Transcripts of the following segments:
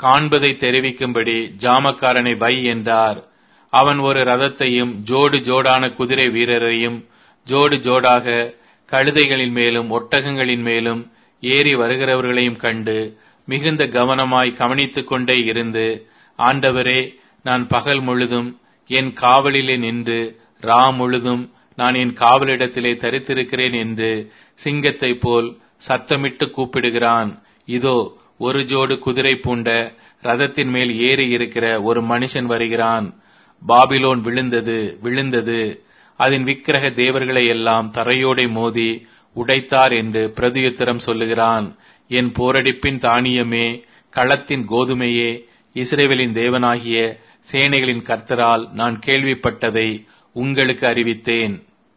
காண்பதை தெரிவிக்கும்படி ஜாமக்காரனை வை என்றார். அவன் ஒரு ரதத்தையும் ஜோடு ஜோடான குதிரை வீரரையும் ஜோடு ஜோடாக கழுதைகளின் மேலும் ஒட்டகங்களின் மேலும் ஏறி வருகிறவர்களையும் கண்டு மிகுந்த கவனமாய் கவனித்துக் கொண்டே இருந்து, ஆண்டவரே, நான் பகல் முழுதும் என் காவலிலே நின்று ரா முழுதும் நான் என் காவலிடத்திலே தரித்திருக்கிறேன் என்று சிங்கத்தைப் போல் சத்தமிட்டு கூப்பிடுகிறான். இதோ ஒரு ஜோடு குதிரை பூண்ட ரதத்தின் மேல் ஏறி இருக்கிற ஒரு மனுஷன் வருகிறான். பாபிலோன் விழுந்தது, விழுந்தது, அதன் விக்கிரக தேவர்களை எல்லாம் தரையோடை மோதி உடைத்தார் என்று பிரதியுத்தரம் சொல்லுகிறான். என் போரடிப்பின் தானியமே, களத்தின் கோதுமையே, இஸ்ரவேலின் தேவனாகிய சேனைகளின் கர்த்தரால் நான் கேள்விப்பட்டதை உங்களுக்கு அறிவித்தேன்.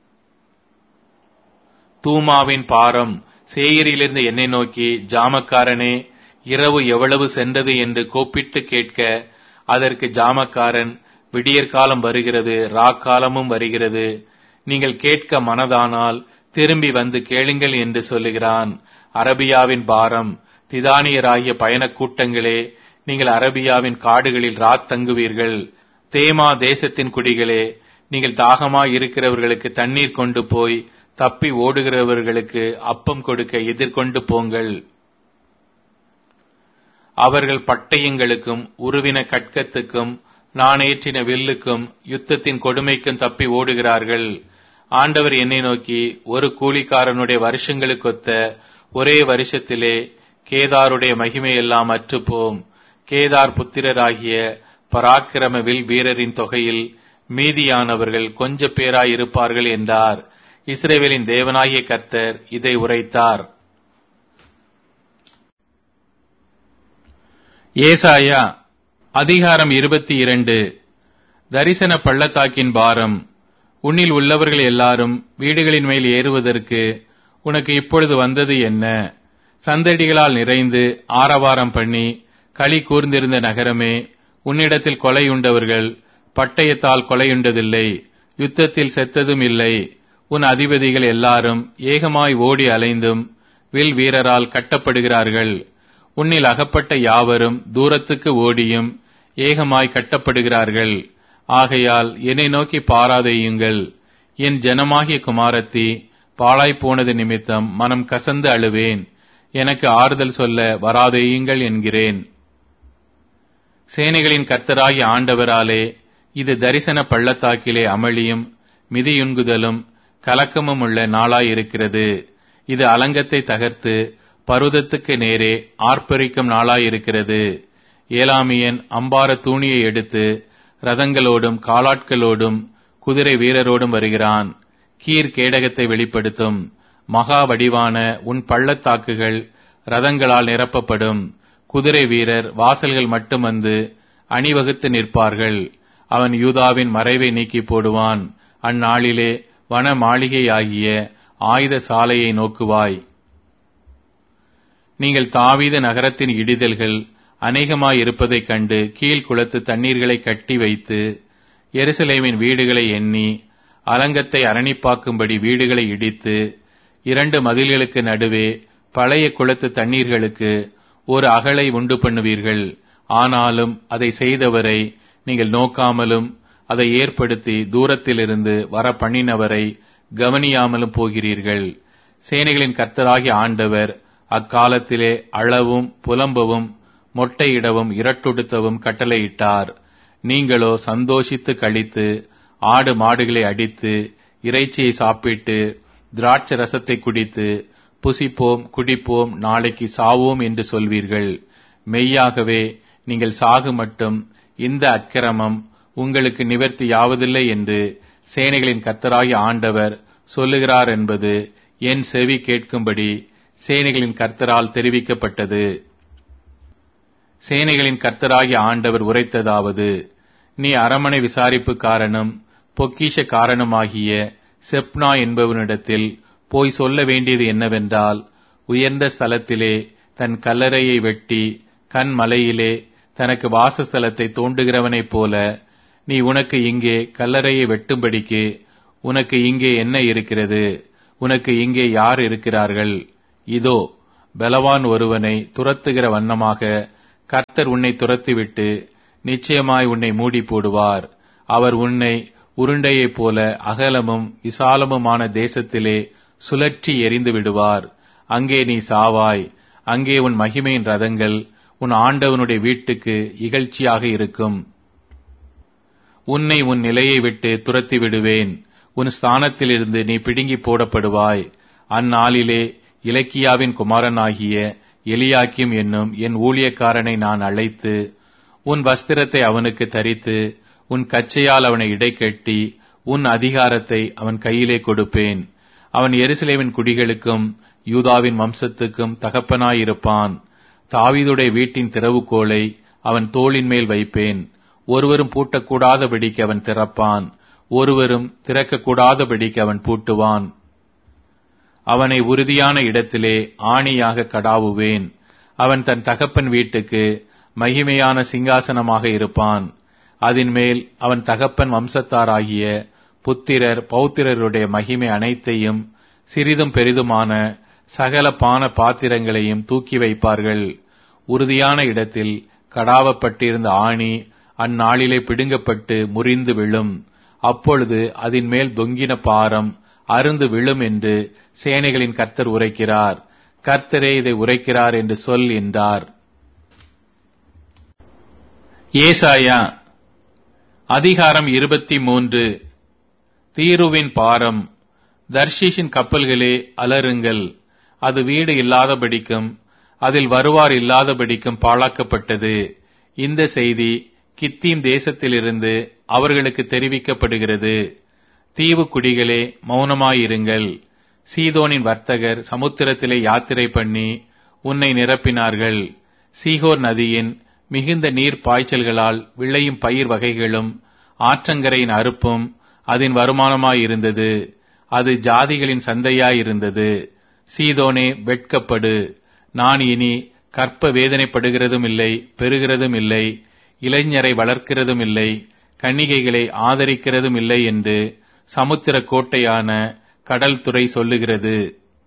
தூமாவின் பாரம் சேயரிலிருந்து என்னை நோக்கி, ஜாமக்காரனே, இரவு எவ்வளவு சென்றது என்று கூப்பிட்டு கேட்க, அதற்கு ஜாமக்காரன், விடியற்காலம் வருகிறது, ராக்காலமும் வருகிறது, நீங்கள் கேட்க மனதானால் திரும்பி வந்து கேளுங்கள் என்று சொல்லுகிறான். அரபியாவின் பாரம், திதானியராகிய பயணக் கூட்டங்களே, நீங்கள் அரபியாவின் காடுகளில் ராத் தங்குவீர்கள். தேமா தேசத்தின் குடிகளே, நீங்கள் தாகமாய் இருக்கிறவர்களுக்கு தண்ணீர் கொண்டு போய் தப்பி ஓடுகிறவர்களுக்கு அப்பம் கொடுக்க எதிர்கொண்டு போங்கள். அவர்கள் பட்டயங்களுக்கும் உருவின கட்கத்துக்கும் நாணேற்றின வில்லுக்கும் யுத்தத்தின் கொடுமைக்கும் தப்பி ஓடுகிறார்கள். ஆண்டவர் என்னை நோக்கி, ஒரு கூலிக்காரனுடைய வருஷங்களுக்கொத்த ஒரே வருஷத்திலே கேதாருடைய மகிமையெல்லாம் அற்றுப்போம். கேதார் புத்திரராகிய பராக்கிரம வில் வீரரின் தொகையில் மீதியானவர்கள் கொஞ்ச பேராய் இருப்பார்கள் என்றார். இஸ்ரவேலின் தேவனாகிய கர்த்தர் இதை உரைத்தார். ஏசாயா அதிகாரம் 22. தரிசன பள்ளத்தாக்கின் பாரம். உன்னில் உள்ளவர்கள் எல்லாரும் வீடுகளின் மேல் ஏறுவதற்கு உனக்கு இப்பொழுது வந்தது என்ன? சந்தடிகளால் நிறைந்து ஆரவாரம் பண்ணி களி கூர்ந்திருந்த நகரமே, உன்னிடத்தில் கொலையுண்டவர்கள் பட்டயத்தால் கொலையுண்டதில்லை, யுத்தத்தில் செத்ததும் இல்லை. உன் அதிபதிகள் எல்லாரும் ஏகமாய் ஓடி அலைந்தும் வில் வீரரால் கட்டப்படுகிறார்கள். உன்னில் அகப்பட்ட யாவரும் தூரத்துக்கு ஓடியும் ஏகமாய் கட்டப்படுகிறார்கள். ஆகையால் என்னை நோக்கி பாராதேயுங்கள். என் ஜனமாகிய குமாரத்தி, பாழாய்ப்போனது நிமித்தம் மனம் கசந்து அழுவேன். எனக்கு ஆறுதல் சொல்ல வராதேயுங்கள் என்கிறேன். சேனைகளின் கர்த்தராகிய ஆண்டவராலே இது தரிசன பள்ளத்தாக்கிலே அமளியும் மிதியுண்குதலும் கலக்கமும் உள்ள நாளாயிருக்கிறது. இது அலங்கத்தை தகர்த்து பருவதத்துக்கு நேரே ஆர்ப்பரிக்கும் நாளாயிருக்கிறது. ஏலாமியன் அம்பார தூணியை எடுத்து ரதங்களோடும் காலாட்களோடும் குதிரை வீரரோடும் வருகிறான். கீர் கேடகத்தை வெளிப்படுத்தும். மகா வடிவான உன் பள்ளத்தாக்குகள் ரதங்களால் நிரப்பப்படும். குதிரை வீரர் வாசல்கள் மட்டும் வந்து அணிவகுத்து நிற்பார்கள். அவன் யூதாவின் மறைவை நீக்கி போடுவான். அந்நாளிலே வன மாளிகையாகிய ஆயுத சாலையை நோக்குவாய். நீங்கள் தாவீது நகரத்தின் இடிதல்கள் அநேகமாயிருப்பதைக் கண்டு கீழ்குளத்து தண்ணீர்களை கட்டி வைத்து எருசலேமின் வீடுகளை எண்ணி அலங்கத்தை அரணிப்பாக்கும்படி வீடுகளை இடித்து 2 மதில்களுக்கு நடுவே பழைய குளத்து தண்ணீர்களுக்கு ஒரு அகலை உண்டு பண்ணுவீர்கள். ஆனாலும் அதை செய்தவரை நீங்கள் நோக்காமலும் அதை ஏற்படுத்தி தூரத்திலிருந்து வர பண்ணினவரை கவனியாமலும் போகிறீர்கள். சேனைகளின் கர்த்தராகிய ஆண்டவர் அக்காலத்திலே அளவும் புலம்பவும் மொட்டையிடவும் இரட்டுடுத்தவும் கட்டளையிட்டார். நீங்களோ சந்தோஷித்து களித்து ஆடு மாடுகளை அடித்து இறைச்சியை சாப்பிட்டு திராட்சை ரசத்தை குடித்து புசிப்போம் குடிப்போம் நாளைக்கு சாவோம் என்று சொல்வீர்கள். மெய்யாகவே நீங்கள் சாகு மட்டும் இந்த அக்கிரமம் உங்களுக்கு நிவர்த்தியாவதில்லை என்று சேனைகளின் கர்த்தராகிய ஆண்டவர் சொல்லுகிறார் என்பது என் செவி கேட்கும்படி சேனைகளின் கர்த்தரால் தெரிவிக்கப்பட்டது. சேனைகளின் கர்த்தராகிய ஆண்டவர் உரைத்ததாவது: நீ அரமனை விசாரிப்புக்காரனும் பொக்கிஷ காரணமாகிய செப்னா என்பவனிடத்தில் போய் சொல்ல வேண்டியது என்னவென்றால், உயர்ந்த ஸ்தலத்திலே தன் கல்லறையை வெட்டி கண்மலையிலே தனக்கு வாசஸ்தலத்தை தோண்டுகிறவனைப் போல நீ உனக்கு இங்கே கல்லறையை வெட்டும்படிக்கு உனக்கு இங்கே என்ன இருக்கிறது? உனக்கு இங்கே யார் இருக்கிறார்கள்? இதோ பலவான் ஒருவனை துரத்துகிற வண்ணமாக கர்த்தர் உன்னை துரத்திவிட்டு நிச்சயமாய் உன்னை மூடி போடுவார். அவர் உன்னை உருண்டையைப் போல அகலமும் விசாலமுமான தேசத்திலே சுழற்றி எறிந்து விடுவார். அங்கே நீ சாவாய். அங்கே உன் மகிமையின் ரதங்கள் உன் ஆண்டவனுடைய வீட்டுக்கு இகழ்ச்சியாக இருக்கும். உன்னை உன் நிலையை விட்டு துரத்தி விடுவேன். உன் ஸ்தானத்திலிருந்து நீ பிடுங்கி போடப்படுவாய். அந்நாளிலே இலக்கியாவின் குமாரனாகிய எலியாக்கிம் என்னும் என் ஊழியக்காரனை நான் அழைத்து உன் வஸ்திரத்தை அவனுக்கு தரித்து உன் கச்சையால் அவனை இடைக்கட்டி உன் அதிகாரத்தை அவன் கையிலே கொடுப்பேன். அவன் எருசலேமின் குடிகளுக்கும் யூதாவின் வம்சத்துக்கும் தகப்பனாயிருப்பான். தாவீதுடைய வீட்டின் திறவுகோலை அவன் தோளின் மேல் வைப்பேன். ஒருவரும் பூட்டக்கூடாதபடிக்கு அவன் திறப்பான், ஒருவரும் திறக்கக்கூடாதபடிக்கு அவன் பூட்டுவான். அவனை உறுதியான இடத்திலே ஆணியாக கடாவுவேன். அவன் தன் தகப்பன் வீட்டுக்கு மகிமையான சிங்காசனமாக இருப்பான். அதன் மேல் அவன் தகப்பன் வம்சத்தாராகிய புத்திரர் பௌத்திரருடைய மகிமை அனைத்தையும் சிறிதும் பெரிதுமான சகல பான பாத்திரங்களையும் தூக்கி வைப்பார்கள். உறுதியான இடத்தில் கடாவப்பட்டிருந்த ஆணி அந்நாளிலே பிடுங்கப்பட்டு முறிந்து விழும். அப்பொழுது அதன் மேல் தொங்கின பாரம் அருந்து விழும் என்று சேனைகளின் கர்த்தர் உரைக்கிறார். கர்த்தரே இதை உரைக்கிறார் என்று சொல் என்றார். ஏசாயா அதிகாரம் 23. தீருவின் பாரம். தர்ஷீஷின் கப்பல்களே அலறுங்கள். அது வீடு இல்லாதபடிக்கும் அதில் வருவார் இல்லாதபடிக்கும் பாழாக்கப்பட்டது. இந்த செய்தி கித்தீம் தேசத்திலிருந்து அவர்களுக்கு தெரிவிக்கப்படுகிறது. தீவு குடிகளே மௌனமாயிருங்கள். சீதோனின் வர்த்தகர் சமுத்திரத்திலே யாத்திரை பண்ணி உன்னை நிரப்பினார்கள். சீகோர் நதியின் மிகுந்த நீர் பாய்ச்சல்களால் விளையும் பயிர் வகைகளும் ஆற்றங்கரையின் அறுப்பும் அதன் வருமானமாயிருந்தது. அது ஜாதிகளின் சந்தையாயிருந்தது. சீதோனே வெட்கப்படு. நான் இனி கற்ப வேதனைப்படுகிறதும் இல்லை, பெறுகிறதும் இல்லை, இளைஞரை வளர்க்கிறதும் இல்லை, கன்னிகைகளை ஆதரிக்கிறதும் இல்லை என்று சமுத்திர கோட்டையான கடல் துறை சொல்லுகிறது.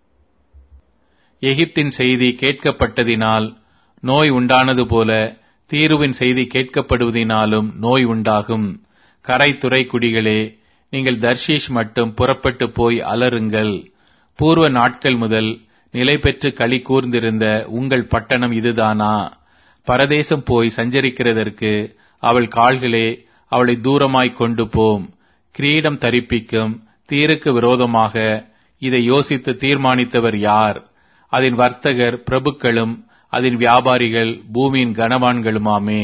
எகிப்தின் செய்தி கேட்கப்பட்டதினால் நோய் உண்டானது போல தீருவின் செய்தி கேட்கப்படுவதினாலும் நோய் உண்டாகும். கரைத்துறை குடிகளே, நீங்கள் தர்ஷீஷ் மட்டும் புறப்பட்டு போய் அலறுங்கள். பூர்வ நாட்கள் முதல் நிலை பெற்று களி கூர்ந்திருந்த உங்கள் பட்டணம் இதுதானா? பரதேசம் போய் சஞ்சரிக்கிறதற்கு அவள் கால்களே அவளை தூரமாய் கொண்டு போம். கிரீடம் தரிப்பிக்கும் தீருக்கு விரோதமாக இதை யோசித்து தீர்மானித்தவர் யார்? அதன் வர்த்தகர் பிரபுக்களும் அதன் வியாபாரிகள் பூமியின் கனவான்களுமாமே.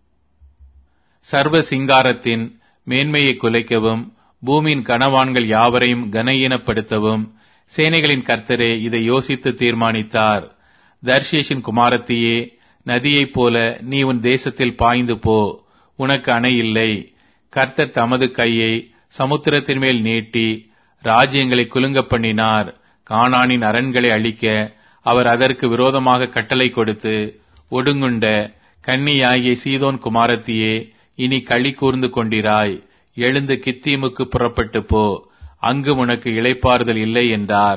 சர்வ சிங்காரத்தின் மேன்மையை குலைக்கவும் பூமியின் கனவான்கள் யாவரையும் கனஈனப்படுத்தவும் சேனைகளின் கர்த்தரே இதை யோசித்து தீர்மானித்தார். தர்ஷீஷின் குமாரத்தியே, நதியைப் போல நீ உன் தேசத்தில் பாய்ந்து போ. உனக்கு அணை இல்லை. கர்த்தர் தமது கையை சமுத்திரத்தின் மேல் நீட்டி ராஜ்யங்களை குலுங்க பண்ணினார். கானானின் அரண்களை அழிக்க அவர் அதற்கு விரோதமாக கட்டளை கொடுத்து, ஒடுங்குண்ட கன்னியாகிய சீதோன் குமாரத்தியே, இனி களி கூர்ந்து கொண்டிராய். எழுந்து கித்தீமுக்கு புறப்பட்டு போ. அங்கு உனக்கு இளைப்பாறுதல் இல்லை என்றார்.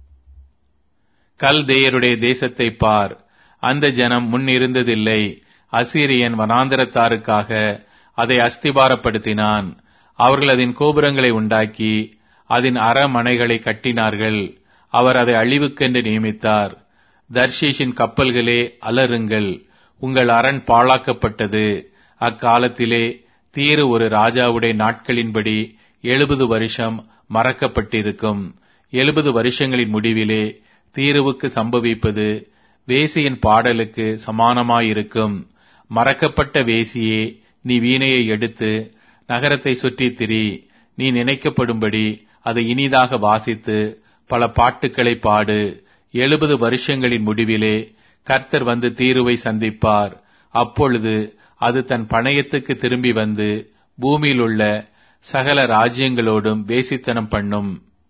கல்தேயருடைய தேசத்தை பார். அந்த ஜனம் முன் இருந்ததில்லை. அசீரியன் வனாந்தரத்தாருக்காக அதை அஸ்திபாரப்படுத்தினான். அவர்கள் அதன் கோபுரங்களை உண்டாக்கி அதன் அரமனைகளை கட்டினார்கள். அவர் அதை அழிவுக்கென்று நியமித்தார். தர்ஷீஷின் கப்பல்களே அலறுங்கள். உங்கள் அரண் பாழாக்கப்பட்டது. அக்காலத்திலே தீரு ஒரு ராஜாவுடைய நாட்களின்படி 70 வருஷம் மறக்கப்பட்டிருக்கும். 70 வருஷங்களின் முடிவிலே தீருவுக்கு சம்பவிப்பது வேசியின் பாடலுக்கு சமானமாயிருக்கும். மறக்கப்பட்ட வேசியே, நீ வீணையை எடுத்து நகரத்தை சுற்றித் திரி. நீ நினைக்கப்படும்படி அதை இனிதாக வாசித்து பல பாட்டுக்களை பாடு. 70 வருஷங்களின் முடிவிலே கர்த்தர் வந்து தீருவை சந்திப்பார். அப்பொழுது அது தன் பணயத்துக்கு திரும்பி வந்து பூமியில் உள்ள சகல ராஜ்யங்களோடும் வேசித்தனம் பண்ணும்.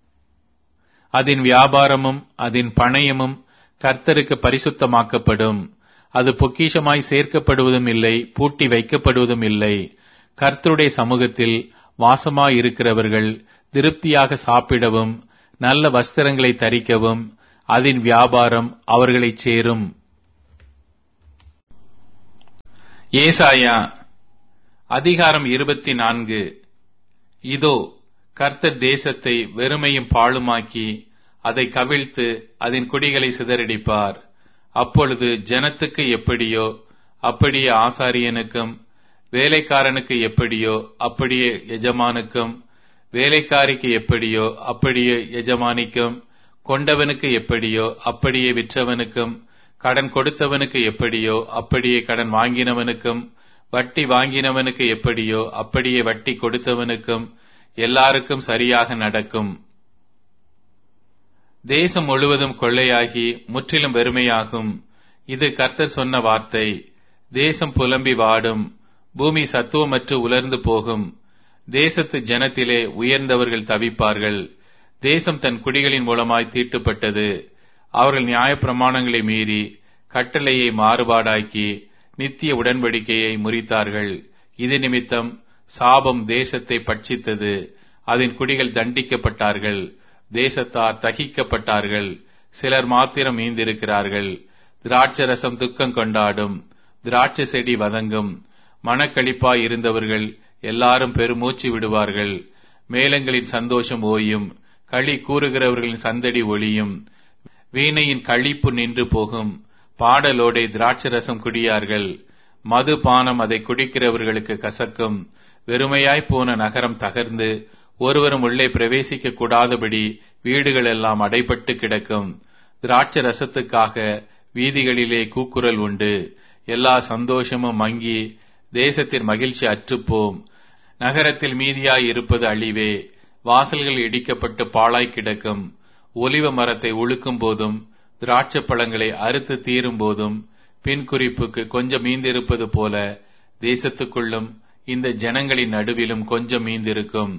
அதன் வியாபாரமும் அதன் பணயமும் கர்த்தருக்கு பரிசுத்தமாக்கப்படும். அது பொக்கிஷமாய் சேர்க்கப்படுவதும் இல்லை, பூட்டி வைக்கப்படுவதும் இல்லை. கர்த்தருடைய சமூகத்தில் வாசமாயிருக்கிறவர்கள் திருப்தியாக சாப்பிடவும் நல்ல வஸ்திரங்களை தரிக்கவும் அதன் வியாபாரம் அவர்களைச் சேரும். ஏசாயா அதிகாரம் 24. இதோ, கர்த்தர் தேசத்தை வெறுமையும் பாழுமாக்கி அதை கவிழ்த்து அதன் குடிகளை சிதறடிப்பார். அப்பொழுது ஜனத்துக்கு எப்படியோ அப்படியே ஆசாரியனுக்கும், வேலைக்காரனுக்கு எப்படியோ அப்படியே எஜமானுக்கும், வேலைக்காரிக்கு எப்படியோ அப்படியே எஜமானிக்கும், கொண்டவனுக்கு எப்படியோ அப்படியே விற்றவனுக்கும், கடன் கொடுத்தவனுக்கு எப்படியோ அப்படியே கடன் வாங்கினவனுக்கும், வட்டி வாங்கினவனுக்கு எப்படியோ அப்படியே வட்டி கொடுத்தவனுக்கும் எல்லாருக்கும் சரியாக நடக்கும். தேசம் முழுவதும் கொள்ளையாகி முற்றிலும் வெறுமையாகும். இது கர்த்தர் சொன்ன வார்த்தை. தேசம் புலம்பி வாடும், பூமி சத்துவமற்று உலர்ந்து போகும். தேசத்து ஜனத்திலே உயர்ந்தவர்கள் தவிப்பார்கள். தேசம் தன் குடிகளின் மூலமாய் தீட்டுப்பட்டது. அவர்கள் நியாயப்பிரமாணங்களை மீறி கட்டளையை மாறுபாடாக்கி நித்திய உடன்படிக்கையை முறித்தார்கள். இது நிமித்தம் சாபம் தேசத்தை பட்சித்தது. அதன் குடிகள் தண்டிக்கப்பட்டார்கள். தேசத்தார் தகிக்கப்பட்டார்கள். சிலர் மாத்திரம் மீந்திருக்கிறார்கள். திராட்சரசம் துக்கம் கொண்டாடும், திராட்சை செடி வதங்கும். மனக்களிப்பாய் இருந்தவர்கள் எல்லாரும் பெருமூச்சு விடுவார்கள். மேளங்களின் சந்தோஷம் ஓயும், களி கூறுகிறவர்களின் சந்தடி ஒளியும். வீணையின் களிப்பு நின்று போகும். பாடலோடே திராட்சரசம் குடியார்கள். மது பானம் அதை குடிக்கிறவர்களுக்கு கசக்கும். வெறுமையாய் போன நகரம் தகர்ந்து ஒருவரும் உள்ளே பிரவேசிக்க கூடாதபடி வீடுகள் எல்லாம் அடைபட்டு கிடக்கும். திராட்சை ரசத்துக்காக வீதிகளிலே கூக்குரல் உண்டு. எல்லா சந்தோஷமும் மங்கி தேசத்தின் மகிழ்ச்சி அற்றுப்போம். நகரத்தில் மீதியாய் இருப்பது அழிவே. வாசல்கள் இடிக்கப்பட்டு பாழாய் கிடக்கும். ஒலிவ மரத்தை உழுக்கும் போதும் திராட்சை பழங்களை அறுத்து தீரும் போதும் பின் குறிப்புக்கு கொஞ்சம் மீந்திருப்பது போல தேசத்துக்குள்ளும் இந்த ஜனங்களின் நடுவிலும் கொஞ்சம் மீந்திருக்கும்.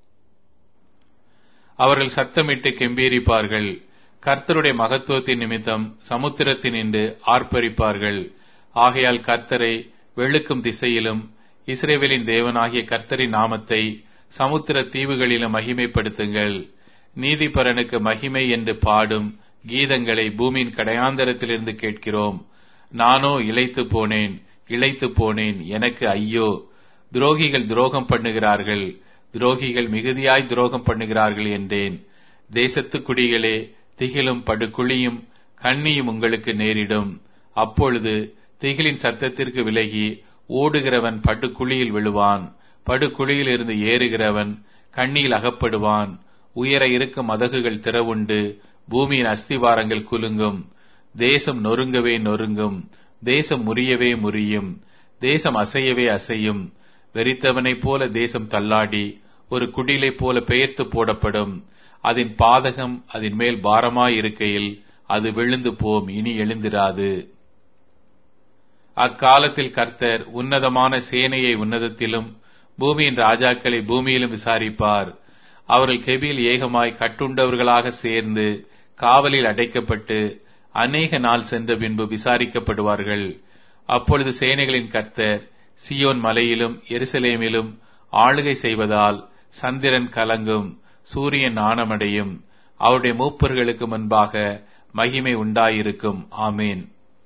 அவர்கள் சத்தமிட்டு கெம்பீரிப்பார்கள். கர்த்தருடைய மகத்துவத்தின் நிமித்தம் சமுத்திரத்தினின்று ஆர்ப்பரிப்பார்கள். ஆகையால் கர்த்தரை வெளுக்கும் திசையிலும் இஸ்ரவேலின் தேவனாகிய கர்த்தரின் நாமத்தை சமுத்திர தீவுகளிலும் மகிமைப்படுத்துங்கள். நீதிபரனுக்கு மகிமை என்று பாடும் கீதங்களை பூமியின் கடையாந்தரத்திலிருந்து கேட்கிறோம். நானோ இளைத்து போனேன், இளைத்து போனேன், எனக்கு ஐயோ! துரோகிகள் துரோகம் பண்ணுகிறார்கள், துரோகிகள் மிகுதியாய் துரோகம் பண்ணுகிறார்கள் என்றேன். தேசத்து குடிகளே, திகிலும் படுகுழியும் கண்ணியும் உங்களுக்கு நேரிடும். அப்பொழுது திகிலின் சத்தத்திற்கு விலகி ஓடுகிறவன் படுகுழியில் விழுவான். படுகுழியில் இருந்து ஏறுகிறவன் கண்ணியில் அகப்படுவான். உயர இருக்கும் மதகுகள் திறவுண்டு பூமியின் அஸ்திவாரங்கள் குலுங்கும். தேசம் நொறுங்கவே நொறுங்கும், தேசம் முறியவே முறியும், தேசம் அசையவே அசையும். வெறித்தவனைப் போல தேசம் தள்ளாடி ஒரு குடிலை போல பெயர்த்து போடப்படும். அதன் பாதகம் அதன் மேல் பாரமாயிருக்கையில் அது விழுந்து போம், இனி எழுந்திராது. அக்காலத்தில் கர்த்தர் உன்னதமான சேனையை உன்னதத்திலும் பூமியின் ராஜாக்களை பூமியிலும் விசாரிப்பார். அவர்கள் கெபியில் ஏகமாய் கட்டுண்டவர்களாக சேர்ந்து காவலில் அடைக்கப்பட்டு அநேக நாள் சென்ற பின்பு விசாரிக்கப்படுவார்கள். அப்பொழுது சேனைகளின் கர்த்தர் சியோன் மலையிலும் எருசலேமிலும் ஆளுகை செய்வதால் சந்திரன் கலங்கும், சூரியன் நாணமடையும். அவருடைய மூப்பர்களுக்கு முன்பாக மகிமை உண்டாயிருக்கும். ஆமேன்.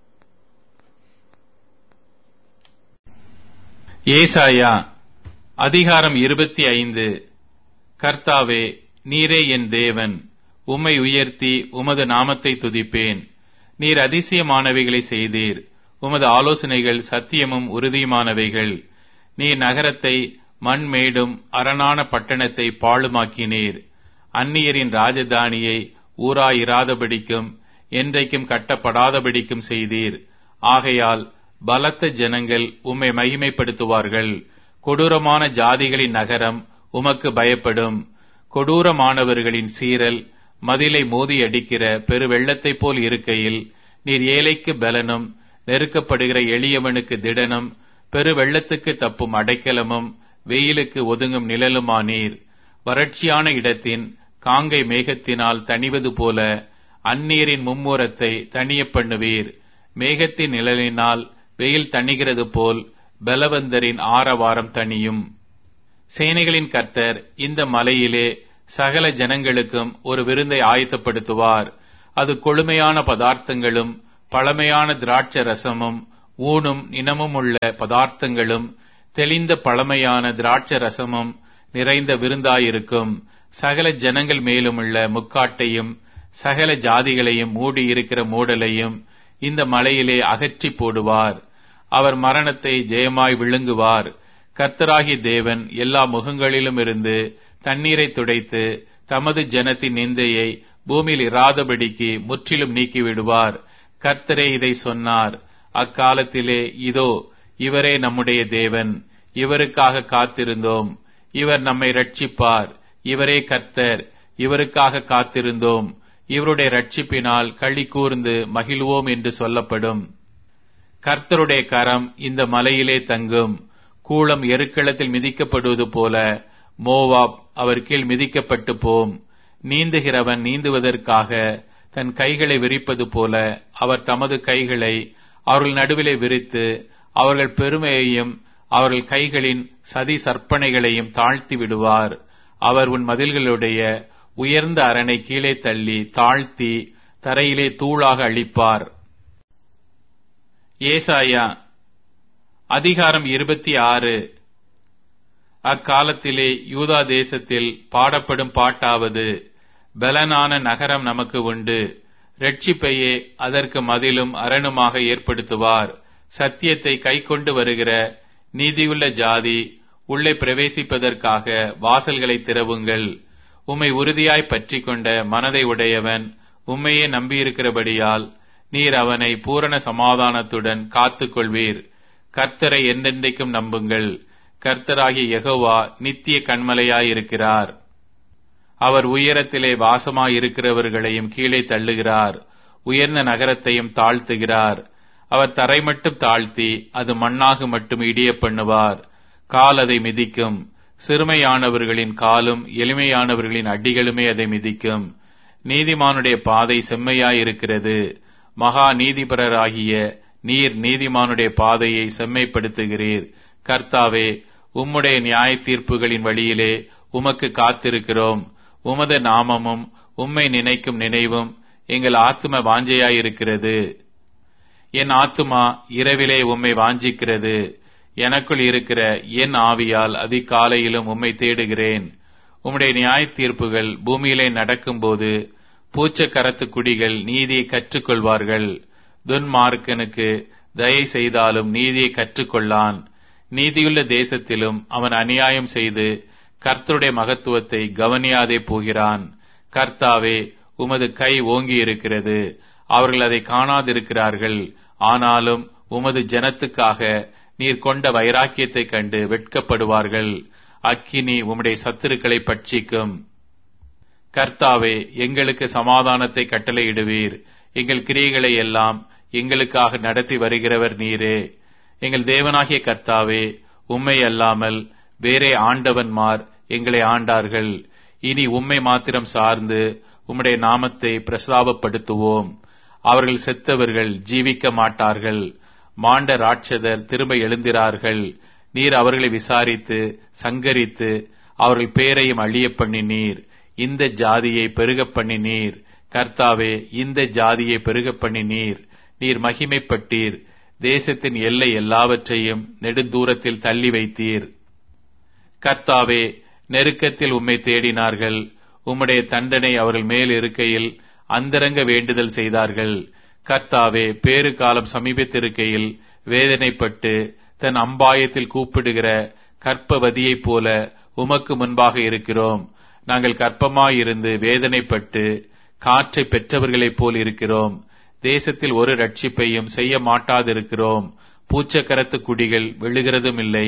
ஏசாயா அதிகாரம் 25. கர்த்தாவே, நீரே என் தேவன், உம்மை உயர்த்தி உமது நாமத்தை துதிப்பேன். நீர் அதிசயமானவைகளை செய்தீர். உமது ஆலோசனைகள் சத்தியமும் உறுதியுமானவைகள். நீர் நகரத்தை மண்மேடும் அரணான பட்டணத்தை பாழுமாக்கினீர். அந்நியரின் ராஜதானியை ஊராயிராதபடிக்கும் என்றைக்கும் கட்டப்படாதபடிக்கும் செய்தீர். ஆகையால் பலத்த ஜனங்கள் உம்மை மகிமைப்படுத்துவார்கள். கொடூரமான ஜாதிகளின் நகரம் உமக்கு பயப்படும். கொடூரமானவர்களின் சீறல் மதிலை மோதி அடிக்கிற பெரு வெள்ளத்தைப் போல் இருக்கையில் நீர் ஏழைக்கு பலனும் நெருக்கப்படுகிற எளியவனுக்கு திடனும் பெரு வெள்ளத்துக்கு தப்பும் அடைக்கலமும் வெயிலுக்கு ஒதுங்கும் நிழலுமானீர். வறட்சியான இடத்தின் காங்கை மேகத்தினால் தணிவது போல அந்நீரின் மும்முரத்தை தணிய பண்ணுவீர். மேகத்தின் நிழலினால் வெயில் தணிகிறது போல் பலவந்தரின் ஆரவாரம் தணியும். சேனைகளின் கர்த்தர் இந்த மலையிலே சகல ஜனங்களுக்கும் ஒரு விருந்தை ஆயத்தப்படுத்துவார். அது கொழுமையான பதார்த்தங்களும் பழமையான திராட்சை ரசமும் ஊனும் இனமும் உள்ள பதார்த்தங்களும் தெளிந்த பழமையான திராட்சை ரசமும் நிறைந்த விருந்தாயிருக்கும். சகல ஜனங்கள் மேலுமுள்ள முக்காட்டையும் சகல ஜாதிகளையும் மூடியிருக்கிற மூடலையும் இந்த மலையிலே அகற்றி போடுவார். அவர் மரணத்தை ஜெயமாய் விழுங்குவார். கர்த்தராகிய தேவன் எல்லா முகங்களிலும் இருந்து தண்ணீரை துடைத்து தமது ஜனத்தின் நிந்தையை பூமியில் இராதபடிக்கு முற்றிலும் நீக்கிவிடுவார். கர்த்தரே இதை சொன்னார். அக்காலத்திலே இதோ இவரே நம்முடைய தேவன், இவருக்காக காத்திருந்தோம், இவர் நம்மை ரட்சிப்பார், இவரே கர்த்தர், இவருக்காக காத்திருந்தோம், இவருடைய ரட்சிப்பினால் களி கூர்ந்து மகிழ்வோம் என்று சொல்லப்படும். கர்த்தருடைய கரம் இந்த மலையிலே தங்கும். கூளம் எருக்களத்தில் மிதிக்கப்படுவது போல மோவாப் அவர் கீழ் மிதிக்கப்பட்டு போம். நீந்துகிறவன் நீந்துவதற்காக தன் கைகளை விரிப்பது போல அவர் தமது கைகளை அவர்கள் நடுவிலே விரித்து அவர்கள் பெருமையையும் அவர்கள் கைகளின் சதி சற்பனைகளையும் தாழ்த்தி விடுவார். அவர் உன் மதில்களுடைய உயர்ந்த அரணை கீழே தள்ளி தாழ்த்தி தரையிலே தூளாக அழிப்பார். ஏசாயா அதிகாரம் 26. அக்காலத்திலே யூதா தேசத்தில் பாடப்படும் பாட்டாவது, பலனான நகரம் நமக்கு உண்டு, இரட்சிப்பையே அதற்கு மதிலும் அரணுமாக ஏற்படுத்துவார். சத்தியத்தை கைக்கொண்டு வருகிற நீதியுள்ள ஜாதி உள்ளே பிரவேசிப்பதற்காக வாசல்களை திறவுங்கள். உம்மை உறுதியாய் பற்றிக் கொண்ட மனதை உடையவன் உம்மையே நம்பியிருக்கிறபடியால் நீர் அவனை பூரண சமாதானத்துடன் காத்துக் கொள்வீர். கர்த்தரை என்றென்றைக்கும் நம்புங்கள். கர்த்தராகிய யெகோவா நித்திய கன்மலையாயிருக்கிறார். அவர் உயரத்திலே வாசமாயிருக்கிறவர்களையும் கீழே தள்ளுகிறார், உயர்ந்த நகரத்தையும் தாழ்த்துகிறார். அவர் தரை மட்டும் தாழ்த்தி அது மண்ணாக மட்டும் இடிய பண்ணுவார். கால் அதை மிதிக்கும். சிறுமையானவர்களின் காலும் எளிமையானவர்களின் அடிகளுமே அதை மிதிக்கும். நீதிமானுடைய பாதை செம்மையாயிருக்கிறது. மகா நீதிபரராகிய நீர் நீதிமானுடைய பாதையை செம்மைப்படுத்துகிறீர். கர்த்தாவே, உம்முடைய நியாய தீர்ப்புகளின் வழியிலே உமக்கு காத்திருக்கிறோம். உமது நாமமும் உம்மை நினைக்கும் நினைவும் எங்கள் ஆத்தும வாஞ்சையாயிருக்கிறது. என் ஆத்துமா இரவிலே உம்மை வாஞ்சிக்கிறது. எனக்குள் இருக்கிற என் ஆவியால் அதிகாலையிலும் உம்மை தேடுகிறேன். உம்முடைய நியாய தீர்ப்புகள் பூமியிலே நடக்கும்போது பூச்சக்கரத்து குடிகள் நீதியை கற்றுக்கொள்வார்கள். துன்மார்க்கனுக்கு தயை செய்தாலும் நீதியை கற்றுக்கொள்ளான். நீதியுள்ள தேசத்திலும் அவன் அநியாயம் செய்து கர்த்தருடைய மகத்துவத்தை கவனியாதே போகிறான். கர்த்தாவே, உமது கை ஓங்கி இருக்கிறது. அவர்கள் அதை காணாதிருக்கிறார்கள். ஆனாலும் உமது ஜனத்துக்காக நீர் கொண்ட வைராக்கியத்தை கண்டு வெட்கப்படுவார்கள். அக்கினி உம்முடைய சத்துருக்களை பட்சிக்கும். கர்த்தாவே, எங்களுக்கு சமாதானத்தை கட்டளையிடுவீர். எங்கள் கிரியைகளை எல்லாம் எங்களுக்காக நடத்தி வருகிறவர் நீரே. எங்கள் தேவனாகிய கர்த்தாவே, உம்மை அல்லாமல் வேறே ஆண்டவன்மார் எங்களை ஆண்டார்கள். இனி உம்மை மாத்திரம் சார்ந்து உம்முடைய நாமத்தை பிரஸ்தாபப்படுத்துவோம். அவர்கள் செத்தவர்கள் ஜீவிக்க மாட்டார்கள். மாண்ட ராட்சதர் திரும்ப எழுந்திரார்கள். நீர் அவர்களை விசாரித்து சங்கரித்து அவர்கள் பேரையும் அழிய பண்ணினீர். இந்த ஜாதியை பெருக பண்ணினீர். கர்த்தாவே, இந்த ஜாதியை பெருக பண்ணினீர். நீர் மகிமைப்பட்டீர். தேசத்தின் எல்லை எல்லாவற்றையும் நெடுந்தூரத்தில் தள்ளி வைத்தீர். கர்த்தாவே, நெருக்கத்தில் உம்மை தேடினார்கள். உம்முடைய தண்டனை அவர்கள் மேல் இருக்கையில் அந்தரங்க வேண்டுதல் செய்தார்கள். கர்த்தாவே, பேறு காலம் சமீபத்திருக்கையில் வேதனைப்பட்டு தன் அம்பாயத்தில் கூப்பிடுகிற கற்பவதியைப் போல உமக்கு முன்பாக இருக்கிறோம். நாங்கள் கற்பமாயிருந்து வேதனைப்பட்டு காற்றை பெற்றவர்களைப் போல் இருக்கிறோம். தேசத்தில் ஒரு ரட்சிப்பையும் செய்ய மாட்டாதிருக்கிறோம். பூச்சக்கரத்து குடிகள் விழுகிறதும் இல்லை.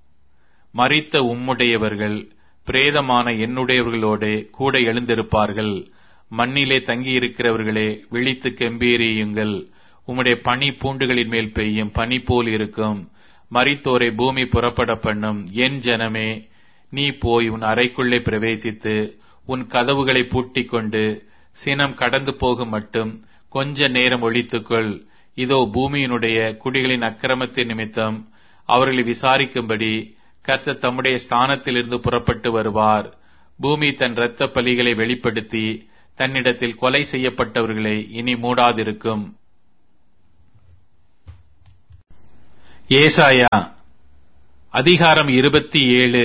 மரித்த உம்முடையவர்கள் பிரேதமான என்னுடையவர்களோடு கூட எழுந்திருப்பார்கள். மண்ணிலே தங்கியிருக்கிறவர்களே, விழித்து கெம்பீரியுங்கள். உம்முடைய பனி பூண்டுகளின் மேல் பெய்யும் பனி போல் இருக்கும். மரித்தோரை பூமி புறப்பட பண்ணும். என் ஜனமே, நீ போய் உன் அறைக்குள்ளே பிரவேசித்து உன் கதவுகளை பூட்டிக் கொண்டு சினம் கடந்து போகும் மட்டும் கொஞ்ச நேரம் ஒழித்துக்கொள். இதோ, பூமியினுடைய குடிகளின் அக்கிரமத்தின் நிமித்தம் அவர்களை விசாரிக்கும்படி கர்த்தர் தம்முடைய ஸ்தானத்திலிருந்து புறப்பட்டு வருவார். பூமி தன் இரத்த பலிகளை வெளிப்படுத்தி தன்னிடத்தில் கொலை செய்யப்பட்டவர்களை இனி மூடாதிருக்கும். ஏசாயா அதிகாரம் 27.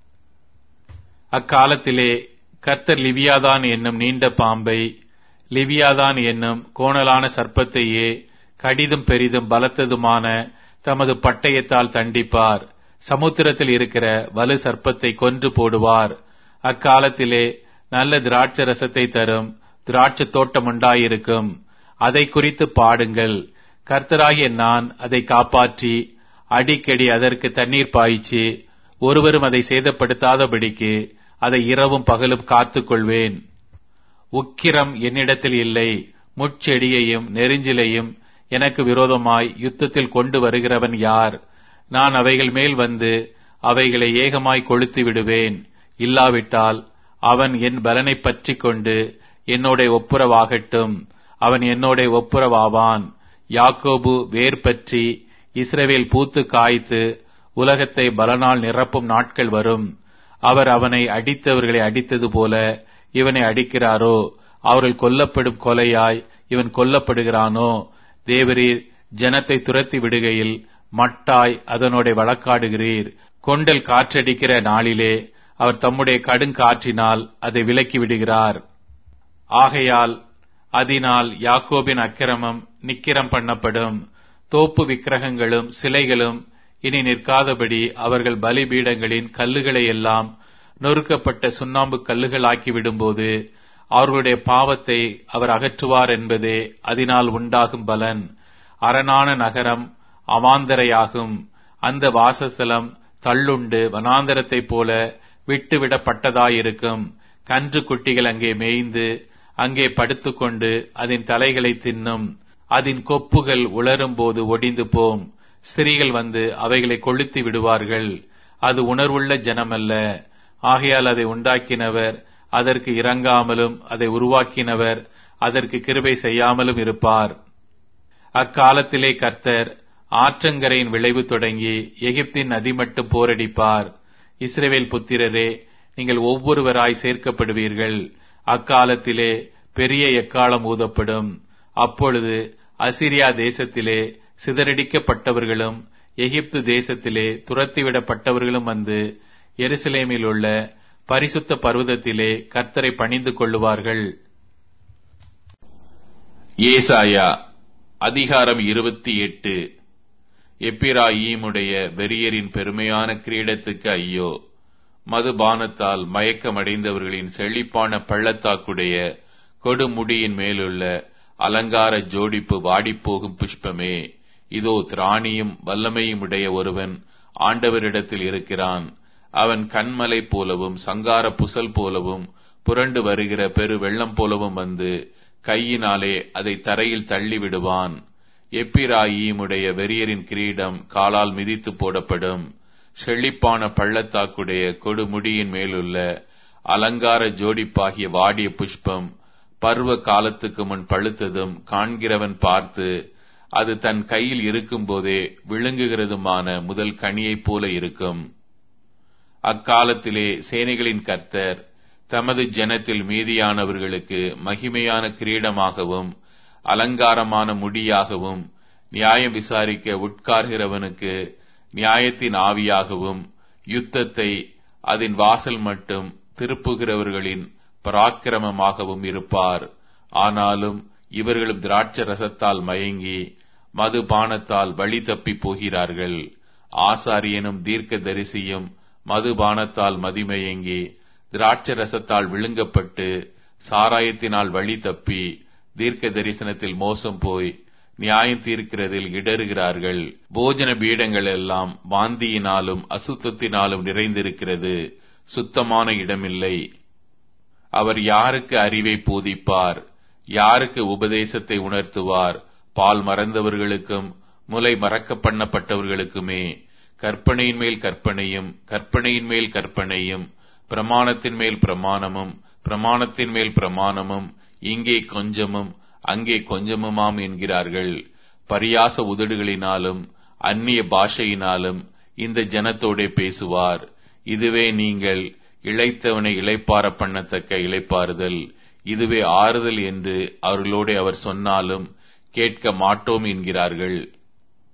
அக்காலத்திலே கர்த்தர் லிவியாதான் என்னும் நீண்ட பாம்பை, லிவியாதான் என்னும் கோணலான சர்ப்பத்தையே கடிதும் பெரிதும் பலத்ததுமான தமது பட்டயத்தால் தண்டிப்பார். சமுத்திரத்தில் இருக்கிற வலு சர்ப்பத்தை கொன்று போடுவார். அக்காலத்திலே நல்ல திராட்சை ரசத்தை தரும் திராட்சை தோட்டம் உண்டாயிருக்கும். அதை குறித்து பாடுங்கள். கர்த்தராகிய நான் அதை காப்பாற்றி அடிக்கடி அதற்கு தண்ணீர் பாய்ச்சி ஒருவரும் அதை சேதப்படுத்தாதபடிக்கு அதை இரவும் பகலும் காத்துக் கொள்வேன். உக்கிரம் என்னிடத்தில் இல்லை. முட்செடியையும் நெரிஞ்சிலையும் எனக்கு விரோதமாய் யுத்தத்தில் கொண்டு வருகிறவன் யார்? நான் அவைகள் மேல் வந்து அவைகளை ஏகமாய் கொளுத்தி விடுவேன். இல்லாவிட்டால் அவன் என் பலனை பற்றி கொண்டு என்னோட ஒப்புரவாகட்டும். அவன் என்னோட ஒப்புரவாவான். யாக்கோபு வேர் பற்றி இஸ்ரவேல் பூத்து காய்த்து உலகத்தை பலனால் நிரப்பும் நாட்கள் வரும். அவர் அவனை அடித்தவர்களை அடித்தது போல இவனை அடிக்கிறாரோ? அவர்கள் கொல்லப்படும் கொலையாய் இவன் கொல்லப்படுகிறானோ? தேவரீர் ஜனத்தை துரத்தி விடுகையில் மட்டாய் அதனோட வழக்காடுகிறீர். கொண்டல் காற்றடிக்கிற நாளிலே அவர் தம்முடைய கடுங்காற்றினால் அதை விலக்கி விடுகிறார். ஆகையால் அதனால் யாக்கோபின் அக்கிரமம் நிக்கிரம் பண்ணப்படும். தோப்பு விக்கிரகங்களும் சிலைகளும் இனி நிற்காதபடி அவர்கள் பலிபீடங்களின் கல்லுகளை எல்லாம் நொறுக்கப்பட்ட சுண்ணாம்பு கல்லுகளாக்கி விடும்போது அவர்களுடைய பாவத்தை அவர் அகற்றுவார் என்பதே அதனால் உண்டாகும் பலன். அரணான நகரம் அவாந்தரையாகும். அந்த வாசஸ்தலம் தள்ளுண்டு வனாந்தரத்தைப் போல விட்டுவிடப்பட்டதாயிருக்கும். கன்று குட்டிகள் அங்கே மேய்ந்து அங்கே படுத்துக்கொண்டு அதன் தலைகளை தின்னும். அதன் கொப்புகள் உலரும் போது ஒடிந்து போம். ஸ்திரீகள் வந்து அவைகளை கொளுத்தி விடுவார்கள். அது உணர்வுள்ள ஜனமல்ல. ஆகையால் அதை உண்டாக்கினவர் அதற்கு இரங்காமலும் அதை உருவாக்கினவர் அதற்கு கிருபை செய்யாமலும் இருப்பார். அக்காலத்திலே கர்த்தர் ஆற்றங்கரையின் விளைவு தொடங்கி எகிப்தின் நதி மட்டும் போரடிப்பார். இஸ்ரவேல் புத்திரரே, நீங்கள் ஒவ்வொருவராய் சேர்க்கப்படுவீர்கள். அக்காலத்திலே பெரிய எக்காளம் ஊதப்படும். அப்பொழுது அசிரியா தேசத்திலே சிதறடிக்கப்பட்டவர்களும் எகிப்து தேசத்திலே துரத்திவிடப்பட்டவர்களும் வந்து எருசலேமில் உள்ள பரிசுத்த பர்வதத்திலே கர்த்தரை பணிந்து கொள்ளுவார்கள். ஏசாயா அதிகாரம் 28. எப்பிராயீமுடைய வெறியரின் பெருமையான கிரீடத்துக்கு ஐயோ! மதுபானத்தால் மயக்கமடைந்தவர்களின் செழிப்பான பள்ளத்தாக்குடைய கொடுமுடியின் மேலுள்ள அலங்கார ஜோடிப்பு வாடிப்போகும் புஷ்பமே! இதோ திராணியும் வல்லமையும் உடைய ஒருவன் ஆண்டவரிடத்தில் இருக்கிறான். அவன் கண்மலை போலவும் சங்கார புசல் போலவும் புரண்டு வருகிற பெரு வெள்ளம் போலவும் வந்து கையினாலே அதை தரையில் தள்ளிவிடுவான். எப்பிராயீமுடைய வெறியரின் கிரீடம் காலால் மிதித்து போடப்படும். செழிப்பான பள்ளத்தாக்குடைய கொடுமுடியின் மேலுள்ள அலங்கார ஜோடிப்பாகிய வாடிய புஷ்பம் பருவ காலத்துக்கு முன் பழுத்ததும் காண்கிறவன் பார்த்து அது தன் கையில் இருக்கும் போதே விழுங்குகிறதுமான முதல் கனியைப் போல இருக்கும். அக்காலத்திலே சேனைகளின் கர்த்தர் தமது ஜனத்தில் மீதியானவர்களுக்கு மகிமையான கிரீடமாகவும் அலங்காரமான முடியாகவும் நியாயம் விசாரிக்க உட்கார்கிறவனுக்கு நியாயத்தின் ஆவியாகவும் யுத்தத்தை அதன் வாசல் மட்டும் திருப்புகிறவர்களின் பராக்கிரமமாகவும் இருப்பார். ஆனாலும் இவர்களும் திராட்சை ரசத்தால் மயங்கி மதுபானத்தால் வழி தப்பி போகிறார்கள். ஆசாரியனும் தீர்க்க தரிசியும் மதுபானத்தால் மதிமயங்கி திராட்சை ரசத்தால் விழுங்கப்பட்டு சாராயத்தினால் வழி தப்பி தீர்க்க தரிசனத்தில் மோசம் போய் நியாயம் தீர்க்கிறதில் இடறுகிறார்கள். போஜன பீடங்கள் எல்லாம் வாந்தியினாலும் அசுத்தத்தினாலும் நிறைந்திருக்கிறது. சுத்தமான இடமில்லை. அவர் யாருக்கு அறிவை போதிப்பார்? யாருக்கு உபதேசத்தை உணர்த்துவார்? பால் மறந்தவர்களுக்கும் முலை மறக்க பண்ணப்பட்டவர்களுக்குமே. கற்பனையின் மேல் கற்பனையும் கற்பனையின் மேல் கற்பனையும் பிரமாணத்தின் மேல் பிரமாணமும் பிரமாணத்தின் மேல் பிரமாணமும் இங்கே கொஞ்சமும் அங்கே கொஞ்சமுமாம் என்கிறார்கள். பரியாச உதடுகளினாலும் அந்நிய பாஷையினாலும் இந்த ஜனத்தோடே பேசுவார். இதுவே நீங்கள் இளைத்தவனை இளைப்பார பண்ணத்தக்க இளைப்பாறுதல், இதுவே ஆறுதல் என்று அவர்களோடே அவர் சொன்னாலும் கேட்க மாட்டோம் என்கிறார்கள்.